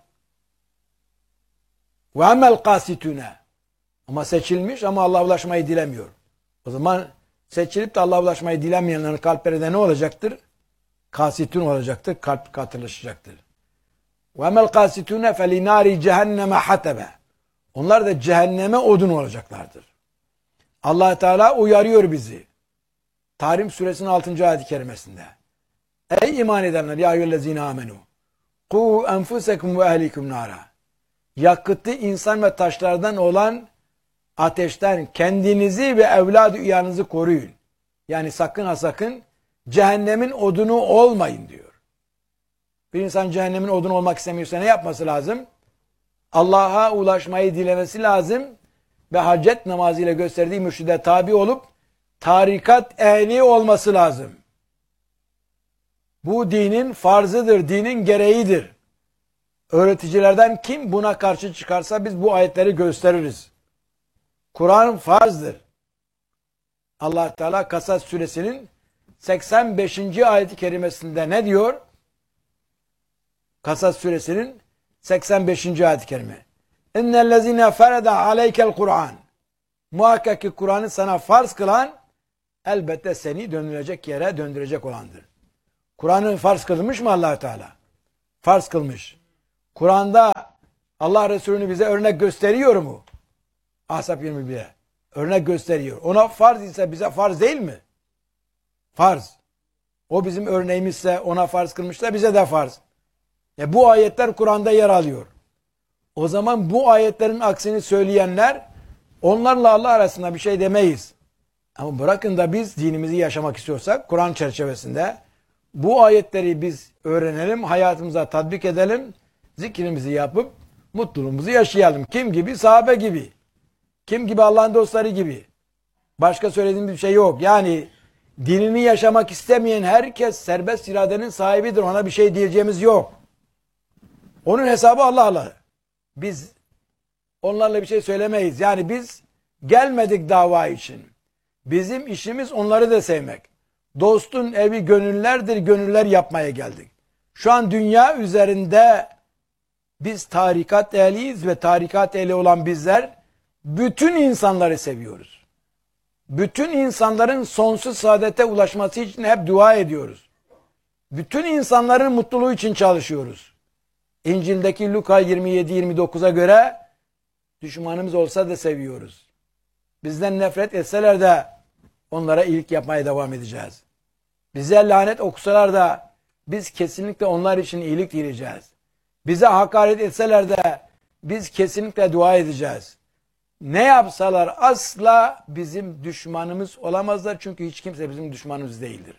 Speaker 1: Ve amel kasitune. Ama seçilmiş ama Allah'a ulaşmayı dilemiyor. O zaman seçilip de Allah'a ulaşmayı dilemeyenlerin kalplerinde ne olacaktır? Kasitun olacaktır. Kalp katılaşacaktır. Ve amel kasitune felinari cehenneme hatebe. Onlar da cehenneme odun olacaklardır. Allah Teala uyarıyor bizi. Tahrim suresinin altıncı ayet-i kerimesinde. Ey iman edenler ya eyyühellezine amenu. Ku enfusekum ve ehlikum nara. Yakıtı insan ve taşlardan olan ateşten kendinizi ve evlad-ı iyanınızı koruyun. Yani sakın ha sakın cehennemin odunu olmayın diyor. Bir insan cehennemin odunu olmak istemiyorsa ne yapması lazım? Allah'a ulaşmayı dilemesi lazım ve hacet namazıyla gösterdiği mürşide tabi olup tarikat ehli olması lazım. Bu dinin farzıdır, dinin gereğidir. Öğreticilerden kim buna karşı çıkarsa biz bu ayetleri gösteririz. Kur'an farzdır. Allah Teala Kasas suresinin seksen beşinci ayet-i kerimesinde ne diyor? Kasas suresinin seksen beşinci ayet-i kerime. İnnellezine fereda aleykel Kur'an. Muhakkak ki Kur'an'ı sana farz kılan elbette seni döndürecek yere döndürecek olandır. Kur'an'ı farz kılmış mı Allah Teala? Farz kılmış. Kur'an'da Allah Resulü'nü bize örnek gösteriyor mu? Ahzab yirmi bire. Örnek gösteriyor. Ona farz ise bize farz değil mi? Farz. O bizim örneğimizse ona farz kılmışsa bize de farz. E bu ayetler Kur'an'da yer alıyor. O zaman bu ayetlerin aksini söyleyenler onlarla Allah arasında bir şey demeyiz. Ama bırakın da biz dinimizi yaşamak istiyorsak Kur'an çerçevesinde bu ayetleri biz öğrenelim, hayatımıza tatbik edelim, zikrimizi yapıp mutluluğumuzu yaşayalım. Kim gibi? Sahabe gibi. Kim gibi? Allah'ın dostları gibi. Başka söylediğim bir şey yok. Yani dinini yaşamak istemeyen herkes serbest iradenin sahibidir. Ona bir şey diyeceğimiz yok. Onun hesabı Allah'la. Biz onlarla bir şey söylemeyiz. Yani biz gelmedik dava için. Bizim işimiz onları da sevmek. Dostun evi gönüllerdir, gönüller yapmaya geldik. Şu an dünya üzerinde biz tarikat ehliyiz ve tarikat ehli olan bizler bütün insanları seviyoruz. Bütün insanların sonsuz saadete ulaşması için hep dua ediyoruz. Bütün insanların mutluluğu için çalışıyoruz. İncil'deki Luka yirmi yedi yirmi dokuza göre düşmanımız olsa da seviyoruz. Bizden nefret etseler de onlara iyilik yapmaya devam edeceğiz. Bize lanet okusalar da biz kesinlikle onlar için iyilik dileyeceğiz. Bize hakaret etseler de biz kesinlikle dua edeceğiz. Ne yapsalar asla bizim düşmanımız olamazlar. Çünkü hiç kimse bizim düşmanımız değildir.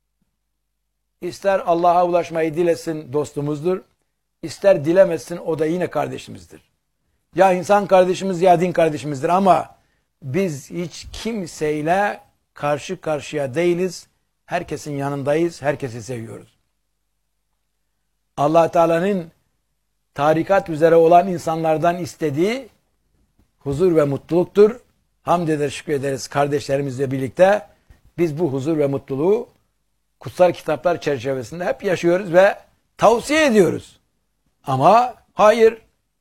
Speaker 1: İster Allah'a ulaşmayı dilesin dostumuzdur. İster dilemesin o da yine kardeşimizdir. Ya insan kardeşimiz ya din kardeşimizdir ama biz hiç kimseyle karşı karşıya değiliz. Herkesin yanındayız. Herkesi seviyoruz. Allah Teala'nın tarikat üzere olan insanlardan istediği huzur ve mutluluktur. Hamd eder, şükrederiz kardeşlerimizle birlikte. Biz bu huzur ve mutluluğu kutsal kitaplar çerçevesinde hep yaşıyoruz ve tavsiye ediyoruz. Ama hayır,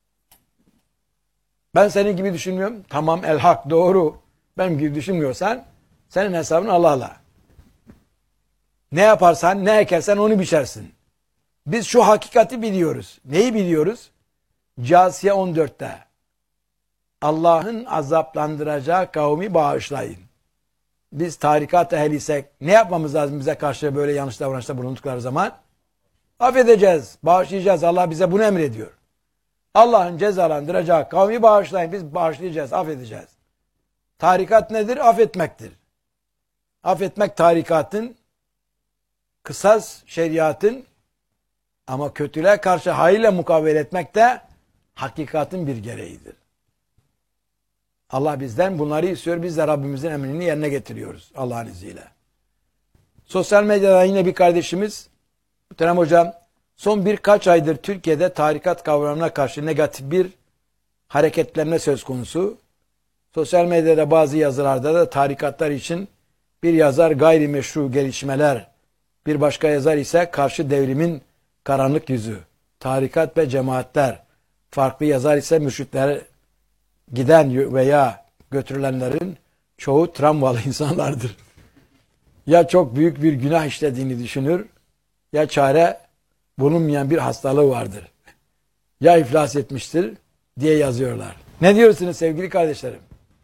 Speaker 1: ben senin gibi düşünmüyorum. Tamam, el hak, doğru. Benim gibi düşünmüyorsan senin hesabın Allah'la. Ne yaparsan, ne ekersen onu biçersin. Biz şu hakikati biliyoruz. Neyi biliyoruz? Câsiye on dörtte. Allah'ın azaplandıracağı kavmi bağışlayın. Biz tarikat ehliysek ne yapmamız lazım bize karşı böyle yanlış davranışta bulundukları zaman? Affedeceğiz, bağışlayacağız. Allah bize bunu emrediyor. Allah'ın cezalandıracağı kavmi bağışlayın. Biz bağışlayacağız, affedeceğiz. Tarikat nedir? Affetmektir. Affetmek tarikatın, kısas şeriatın ama kötülüğe karşı hayırla mukavele etmek de hakikatin bir gereğidir. Allah bizden bunları istiyor. Biz de Rabbimizin emrini yerine getiriyoruz Allah'ın izniyle. Sosyal medyada yine bir kardeşimiz, Muhterem Hocam, son birkaç aydır Türkiye'de tarikat kavramına karşı negatif bir hareketlenme söz konusu. Sosyal medyada bazı yazılarda da tarikatlar için bir yazar gayrimeşru gelişmeler, bir başka yazar ise karşı devrimin karanlık yüzü, tarikat ve cemaatler, farklı yazar ise mürşitler, giden veya götürülenlerin çoğu travmalı insanlardır. Ya çok büyük bir günah işlediğini düşünür, ya çare bulunmayan bir hastalığı vardır. Ya iflas etmiştir diye yazıyorlar. Ne diyorsunuz sevgili kardeşlerim?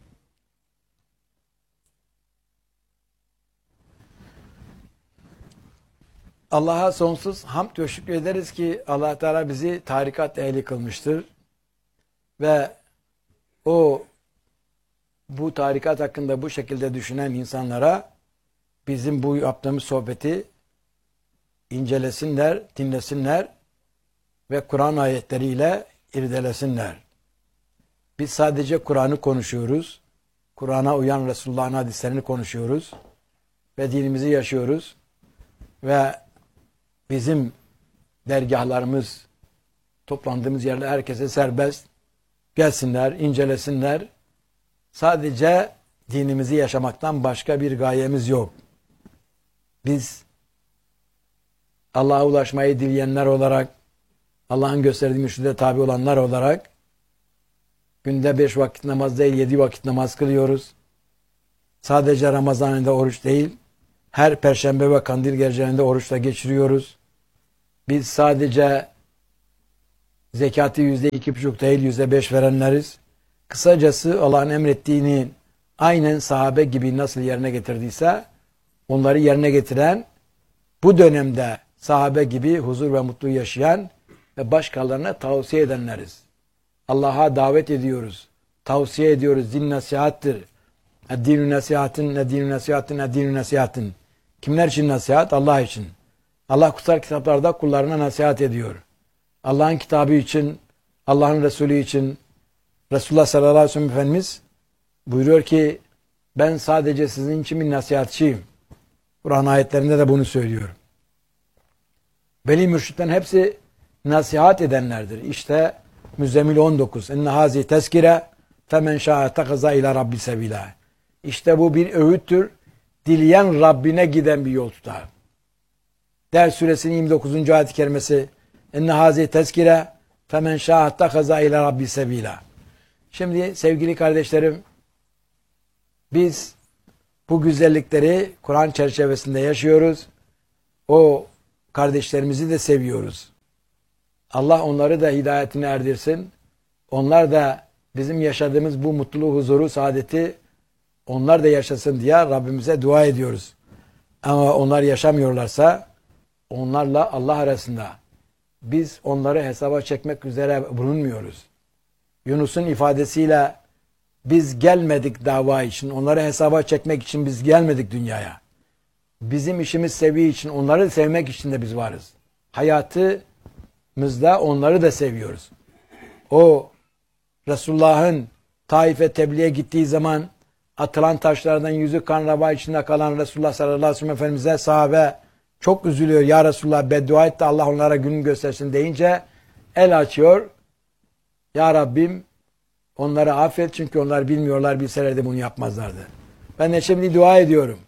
Speaker 1: Allah'a sonsuz hamd ve şükür ederiz ki Allah Teala bizi tarikat ehli kılmıştır. Ve o bu tarikat hakkında bu şekilde düşünen insanlara bizim bu yaptığımız sohbeti incelesinler, dinlesinler ve Kur'an ayetleriyle irdelesinler. Biz sadece Kur'an'ı konuşuyoruz. Kur'an'a uyan Resulullah'ın hadislerini konuşuyoruz. Ve dinimizi yaşıyoruz. Ve bizim dergahlarımız, toplandığımız yerler herkese serbest. Gelsinler, incelesinler. Sadece dinimizi yaşamaktan başka bir gayemiz yok. Biz Allah'a ulaşmayı dileyenler olarak, Allah'ın gösterdiği mürşide tabi olanlar olarak günde beş vakit namaz değil, yedi vakit namaz kılıyoruz. Sadece Ramazan ayında oruç değil, her perşembe ve kandil gecelerinde oruçla geçiriyoruz. Biz sadece zekatı yüzde iki buçuk değil yüzde beş verenleriz. Kısacası Allah'ın emrettiğini aynen sahabe gibi nasıl yerine getirdiyse onları yerine getiren, bu dönemde sahabe gibi huzur ve mutluluğu yaşayan ve başkalarına tavsiye edenleriz. Allah'a davet ediyoruz. Tavsiye ediyoruz. Din nasihattır. Din-i nasihatin, ne din-i nasihatin, ne din-i nasihatin. Kimler için nasihat? Allah için. Allah kutsal kitaplarda kullarına nasihat ediyor. Allah'ın kitabı için, Allah'ın Resulü için, Resulullah sallallahu aleyhi ve sellem Efendimiz buyuruyor ki ben sadece sizin için bir nasihatçıyım. Kur'an ayetlerinde de bunu söylüyor. Veli mürşitlerin hepsi nasihat edenlerdir. İşte Müzzemmil on dokuz. İnne hazi tezkire femen şâ'a takaza ila rabbi sebila. İşte bu bir öğüttür. Dileyen Rabbine giden bir yol tutar. Der suresinin yirmi dokuzuncu ayet-i kerimesi. İnne hazi tezkire femen şâ'a takaza ila rabbi sebila. Şimdi sevgili kardeşlerim, biz bu güzellikleri Kur'an çerçevesinde yaşıyoruz. O kardeşlerimizi de seviyoruz. Allah onları da hidayetine erdirsin. Onlar da bizim yaşadığımız bu mutluluğu, huzuru, saadeti onlar da yaşasın diye Rabbimize dua ediyoruz. Ama onlar yaşamıyorlarsa onlarla Allah arasında biz onları hesaba çekmek üzere bulunmuyoruz. Yunus'un ifadesiyle biz gelmedik dava için, onları hesaba çekmek için biz gelmedik dünyaya. Bizim işimiz seviye için, onları sevmek için de biz varız. Hayatımızda onları da seviyoruz. O Resulullah'ın Taif'e tebliğe gittiği zaman atılan taşlardan yüzü kan rava içinde kalan Resulullah sallallahu aleyhi ve sellem Efendimiz'e sahabe çok üzülüyor. Ya Resulullah beddua et de Allah onlara gününü göstersin deyince el açıyor. Ya Rabbim onları affet çünkü onlar bilmiyorlar, bilselerdi bunu yapmazlardı. Ben de şimdi dua ediyorum.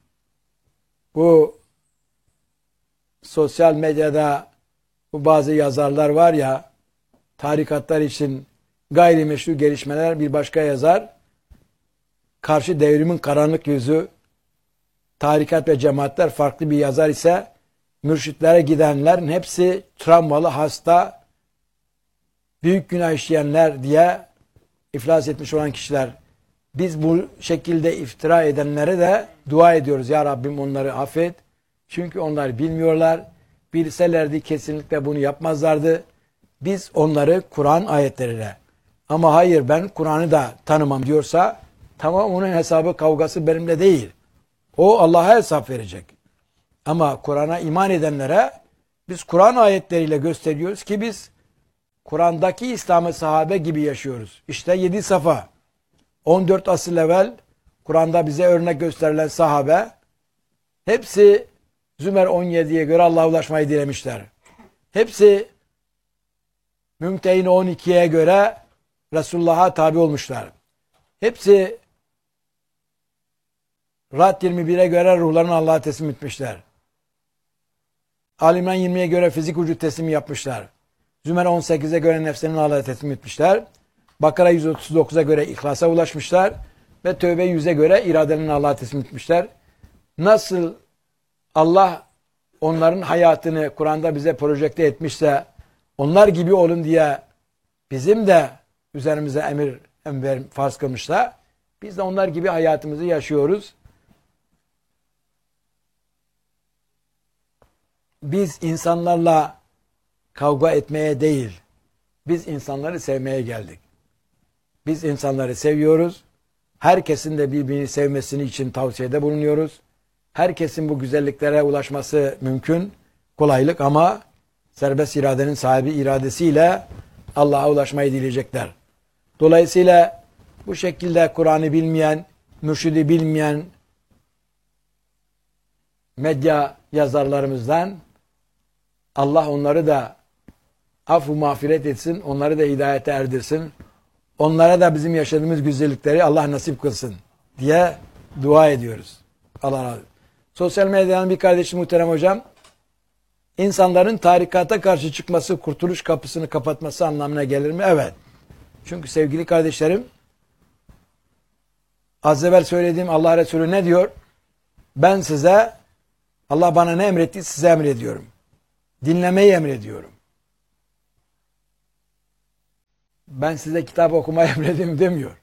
Speaker 1: Bu sosyal medyada bu bazı yazarlar var ya, tarikatlar için gayrimeşru gelişmeler, bir başka yazar karşı devrimin karanlık yüzü, tarikat ve cemaatler farklı bir yazar ise mürşitlere gidenlerin hepsi travmalı, hasta, büyük günah işleyenler diye iflas etmiş olan kişiler. Biz bu şekilde iftira edenlere de dua ediyoruz. Ya Rabbim onları affet. Çünkü onlar bilmiyorlar. Bilselerdi kesinlikle bunu yapmazlardı. Biz onları Kur'an ayetleriyle, ama hayır ben Kur'an'ı da tanımam diyorsa tamam, onun hesabı kavgası benimle değil. O Allah'a hesap verecek. Ama Kur'an'a iman edenlere biz Kur'an ayetleriyle gösteriyoruz ki biz Kur'an'daki İslam'ı sahabe gibi yaşıyoruz. İşte yedi safa. on dört asıl evvel Kur'an'da bize örnek gösterilen sahabe hepsi Zümer on yediye göre Allah'a ulaşmayı dilemişler. Hepsi Mümtehine on ikiye göre Resulullah'a tabi olmuşlar. Hepsi Ra'd yirmi bire göre ruhlarını Allah'a teslim etmişler. Ali İmran yirmiye göre fizik vücut teslimi yapmışlar. Zümer on sekize göre nefsinin Allah'a teslim etmişler. Bakara yüz otuz dokuza göre ihlasa ulaşmışlar. Ve Tövbe yüze göre iradenin Allah'a teslim etmişler. Nasıl Allah onların hayatını Kur'an'da bize projekte etmişse onlar gibi olun diye bizim de üzerimize emir, emir farz kılmışsa biz de onlar gibi hayatımızı yaşıyoruz. Biz insanlarla kavga etmeye değil, biz insanları sevmeye geldik. Biz insanları seviyoruz. Herkesin de birbirini sevmesini için tavsiyede bulunuyoruz. Herkesin bu güzelliklere ulaşması mümkün, kolaylık, ama serbest iradenin sahibi iradesiyle Allah'a ulaşmayı dileyecekler. Dolayısıyla bu şekilde Kur'an'ı bilmeyen, mürşidi bilmeyen medya yazarlarımızdan Allah onları da affı mağfiret etsin, onları da hidayete erdirsin. Onlara da bizim yaşadığımız güzellikleri Allah nasip kılsın diye dua ediyoruz. Allah razı olsun. Sosyal medyadan bir kardeşim, muhterem hocam, insanların tarikata karşı çıkması kurtuluş kapısını kapatması anlamına gelir mi? Evet. Çünkü sevgili kardeşlerim, az evvel söylediğim Allah Resulü ne diyor? Ben size, Allah bana ne emretti size emrediyorum. Dinlemeyi emrediyorum. Ben size kitap okumayı emrediyorum demiyor.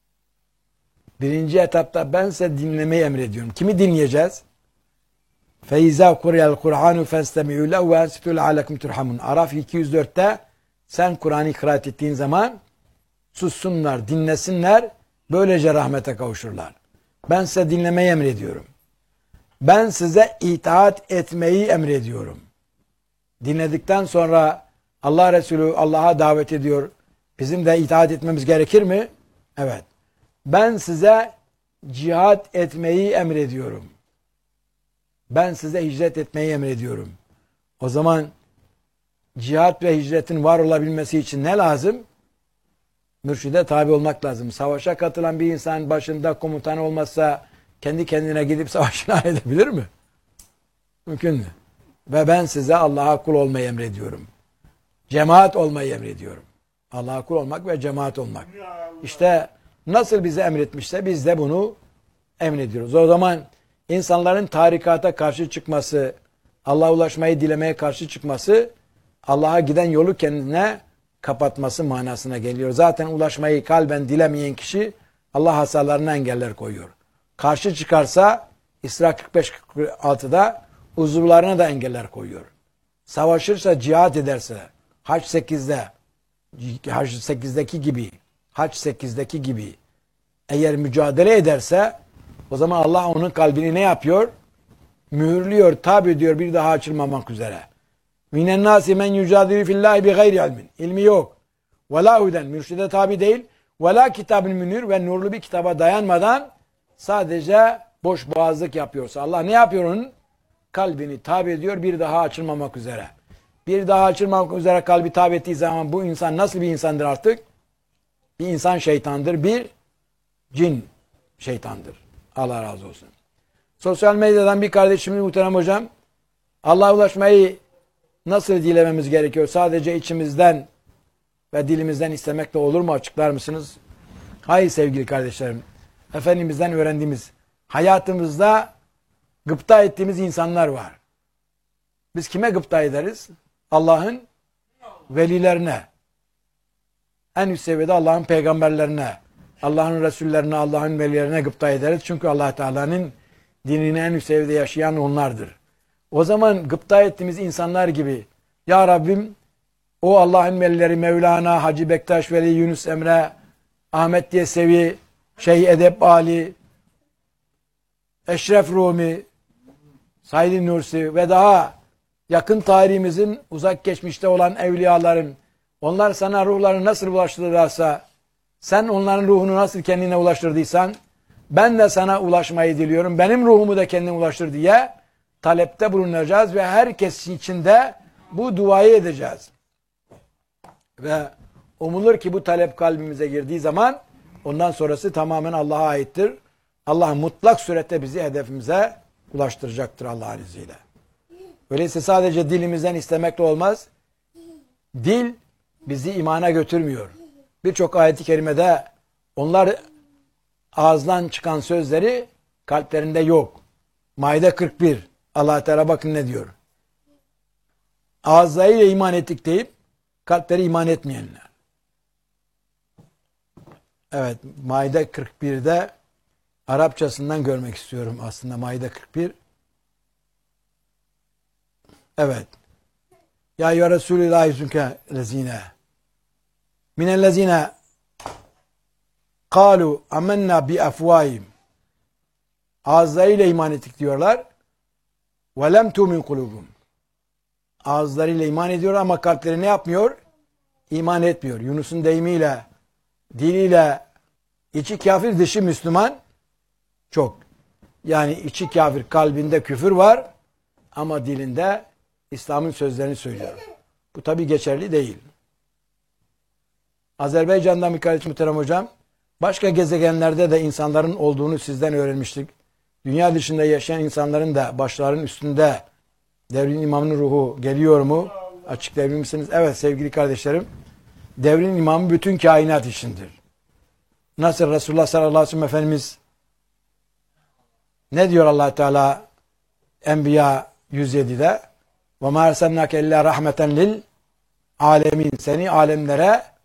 Speaker 1: Birinci etapta ben size dinlemeyi emrediyorum. Kimi dinleyeceğiz? فَاِذَا قُرِيَ الْقُرْآنُ فَاسْتَمِعُوا لَهُ وَاَنْسِتُوا لَعَلَكُمْ تُرْحَمُونَ Araf iki yüz dörtte sen Kur'an'ı kıraat ettiğin zaman sussunlar, dinlesinler, böylece rahmete kavuşurlar. Ben size dinlemeyi emrediyorum. Ben size itaat etmeyi emrediyorum. Dinledikten sonra Allah Resulü Allah'a davet ediyor. Bizim de itaat etmemiz gerekir mi? Evet. Ben size cihat etmeyi emrediyorum. Ben size hicret etmeyi emrediyorum. O zaman cihat ve hicretin var olabilmesi için ne lazım? Mürşide tabi olmak lazım. Savaşa katılan bir insan başında komutan olmazsa kendi kendine gidip savaşına edebilir mi? Mümkün mü? Ve ben size Allah'a kul olmayı emrediyorum. Cemaat olmayı emrediyorum. Allah'a kul olmak ve cemaat olmak. İşte nasıl bize emretmişse biz de bunu emrediyoruz. O zaman insanların tarikata karşı çıkması, Allah'a ulaşmayı dilemeye karşı çıkması, Allah'a giden yolu kendine kapatması manasına geliyor. Zaten ulaşmayı kalben dilemeyen kişi Allah hasalarına engeller koyuyor. Karşı çıkarsa İsra kırk beş kırk altıda uzuvlarına da engeller koyuyor. Savaşırsa, cihat ederse, Hac sekizde, Hac sekizdeki gibi, Hac sekizdeki gibi eğer mücadele ederse o zaman Allah onun kalbini ne yapıyor? Mühürlüyor, tabi ediyor bir daha açılmamak üzere. Minen nasi men yücadilu fillahi bi gayri ilmin. İlmi yok. Ve la huden, mürşide tabi değil. Ve la kitabın münir ve nurlu bir kitaba dayanmadan sadece boş boğazlık yapıyorsa Allah ne yapıyor onun? Kalbini tabi ediyor bir daha açılmamak üzere. Bir daha açılmamak üzere kalbi tabi ettiği zaman bu insan nasıl bir insandır artık? Bir insan şeytandır, bir cin şeytandır. Allah razı olsun. Sosyal medyadan bir kardeşimiz muhterem hocam, Allah'a ulaşmayı nasıl dilememiz gerekiyor? Sadece içimizden ve dilimizden istemekle olur mu? Açıklar mısınız? Hayır sevgili kardeşlerim. Efendimizden öğrendiğimiz, hayatımızda gıpta ettiğimiz insanlar var. Biz kime gıpta ederiz? Allah'ın velilerine. En üst seviyede Allah'ın peygamberlerine, Allah'ın Resullerine, Allah'ın velilerine gıpta ederiz. Çünkü Allah Teala'nın dinini en üst seviyede yaşayan onlardır. O zaman gıpta ettiğimiz insanlar gibi, Ya Rabbim, o Allah'ın velileri Mevlana, Hacı Bektaş Veli, Yunus Emre, Ahmet Yesevi, Şeyh Edep Ali, Eşref Rumi, Said Nursi ve daha yakın tarihimizin uzak geçmişte olan evliyaların, onlar sana ruhlarını nasıl ulaştırırlarsa, sen onların ruhunu nasıl kendine ulaştırdıysan, ben de sana ulaşmayı diliyorum, benim ruhumu da kendine ulaştır diye talepte bulunacağız ve herkes için de bu duayı edeceğiz. Ve umulur ki bu talep kalbimize girdiği zaman ondan sonrası tamamen Allah'a aittir. Allah mutlak surette bizi hedefimize ulaştıracaktır Allah'ın izniyle. Öyleyse sadece dilimizden istemekle olmaz. Dil bizi imana götürmüyor. Birçok ayet-i kerimede onlar ağızdan çıkan sözleri kalplerinde yok. Maide kırk bir. Allah Teala bakın ne diyor. Ağızlarıyla iman ettik deyip kalpleri iman etmeyenler. Evet, Maide kırk birde Arapçasından görmek istiyorum aslında Maide kırk bir. Evet. Ya ya Resulullah yüzünke lezine minellezine kalu amennâ bi afvâhim ağızlarıyla iman ettik diyorlar. Ve lem tu'min kulubum. Ağızlarıyla iman ediyor ama kalpleri ne yapmıyor? İman etmiyor. Yunus'un deyimiyle, diliyle içi kafir dışı Müslüman çok. Yani içi kafir, kalbinde küfür var ama dilinde İslam'ın sözlerini söylüyor. Bu tabi geçerli değil. Azerbaycan'dan bir kardeşim muhterem hocam, başka gezegenlerde de insanların olduğunu sizden öğrenmiştik. Dünya dışında yaşayan insanların da başlarının üstünde devrin imamının ruhu geliyor mu? Açıklayabilir misiniz? Evet sevgili kardeşlerim. Devrin imamı bütün kainat içindir. Nasıl Resulullah sallallahu aleyhi ve sellem Efendimiz Ne diyor Allah Teala Enbiya yüz yedide? وَمَا اَرْسَلْنَاكَ اِلَّا رَحْمَةً لِلْ alemin. Seni alemlere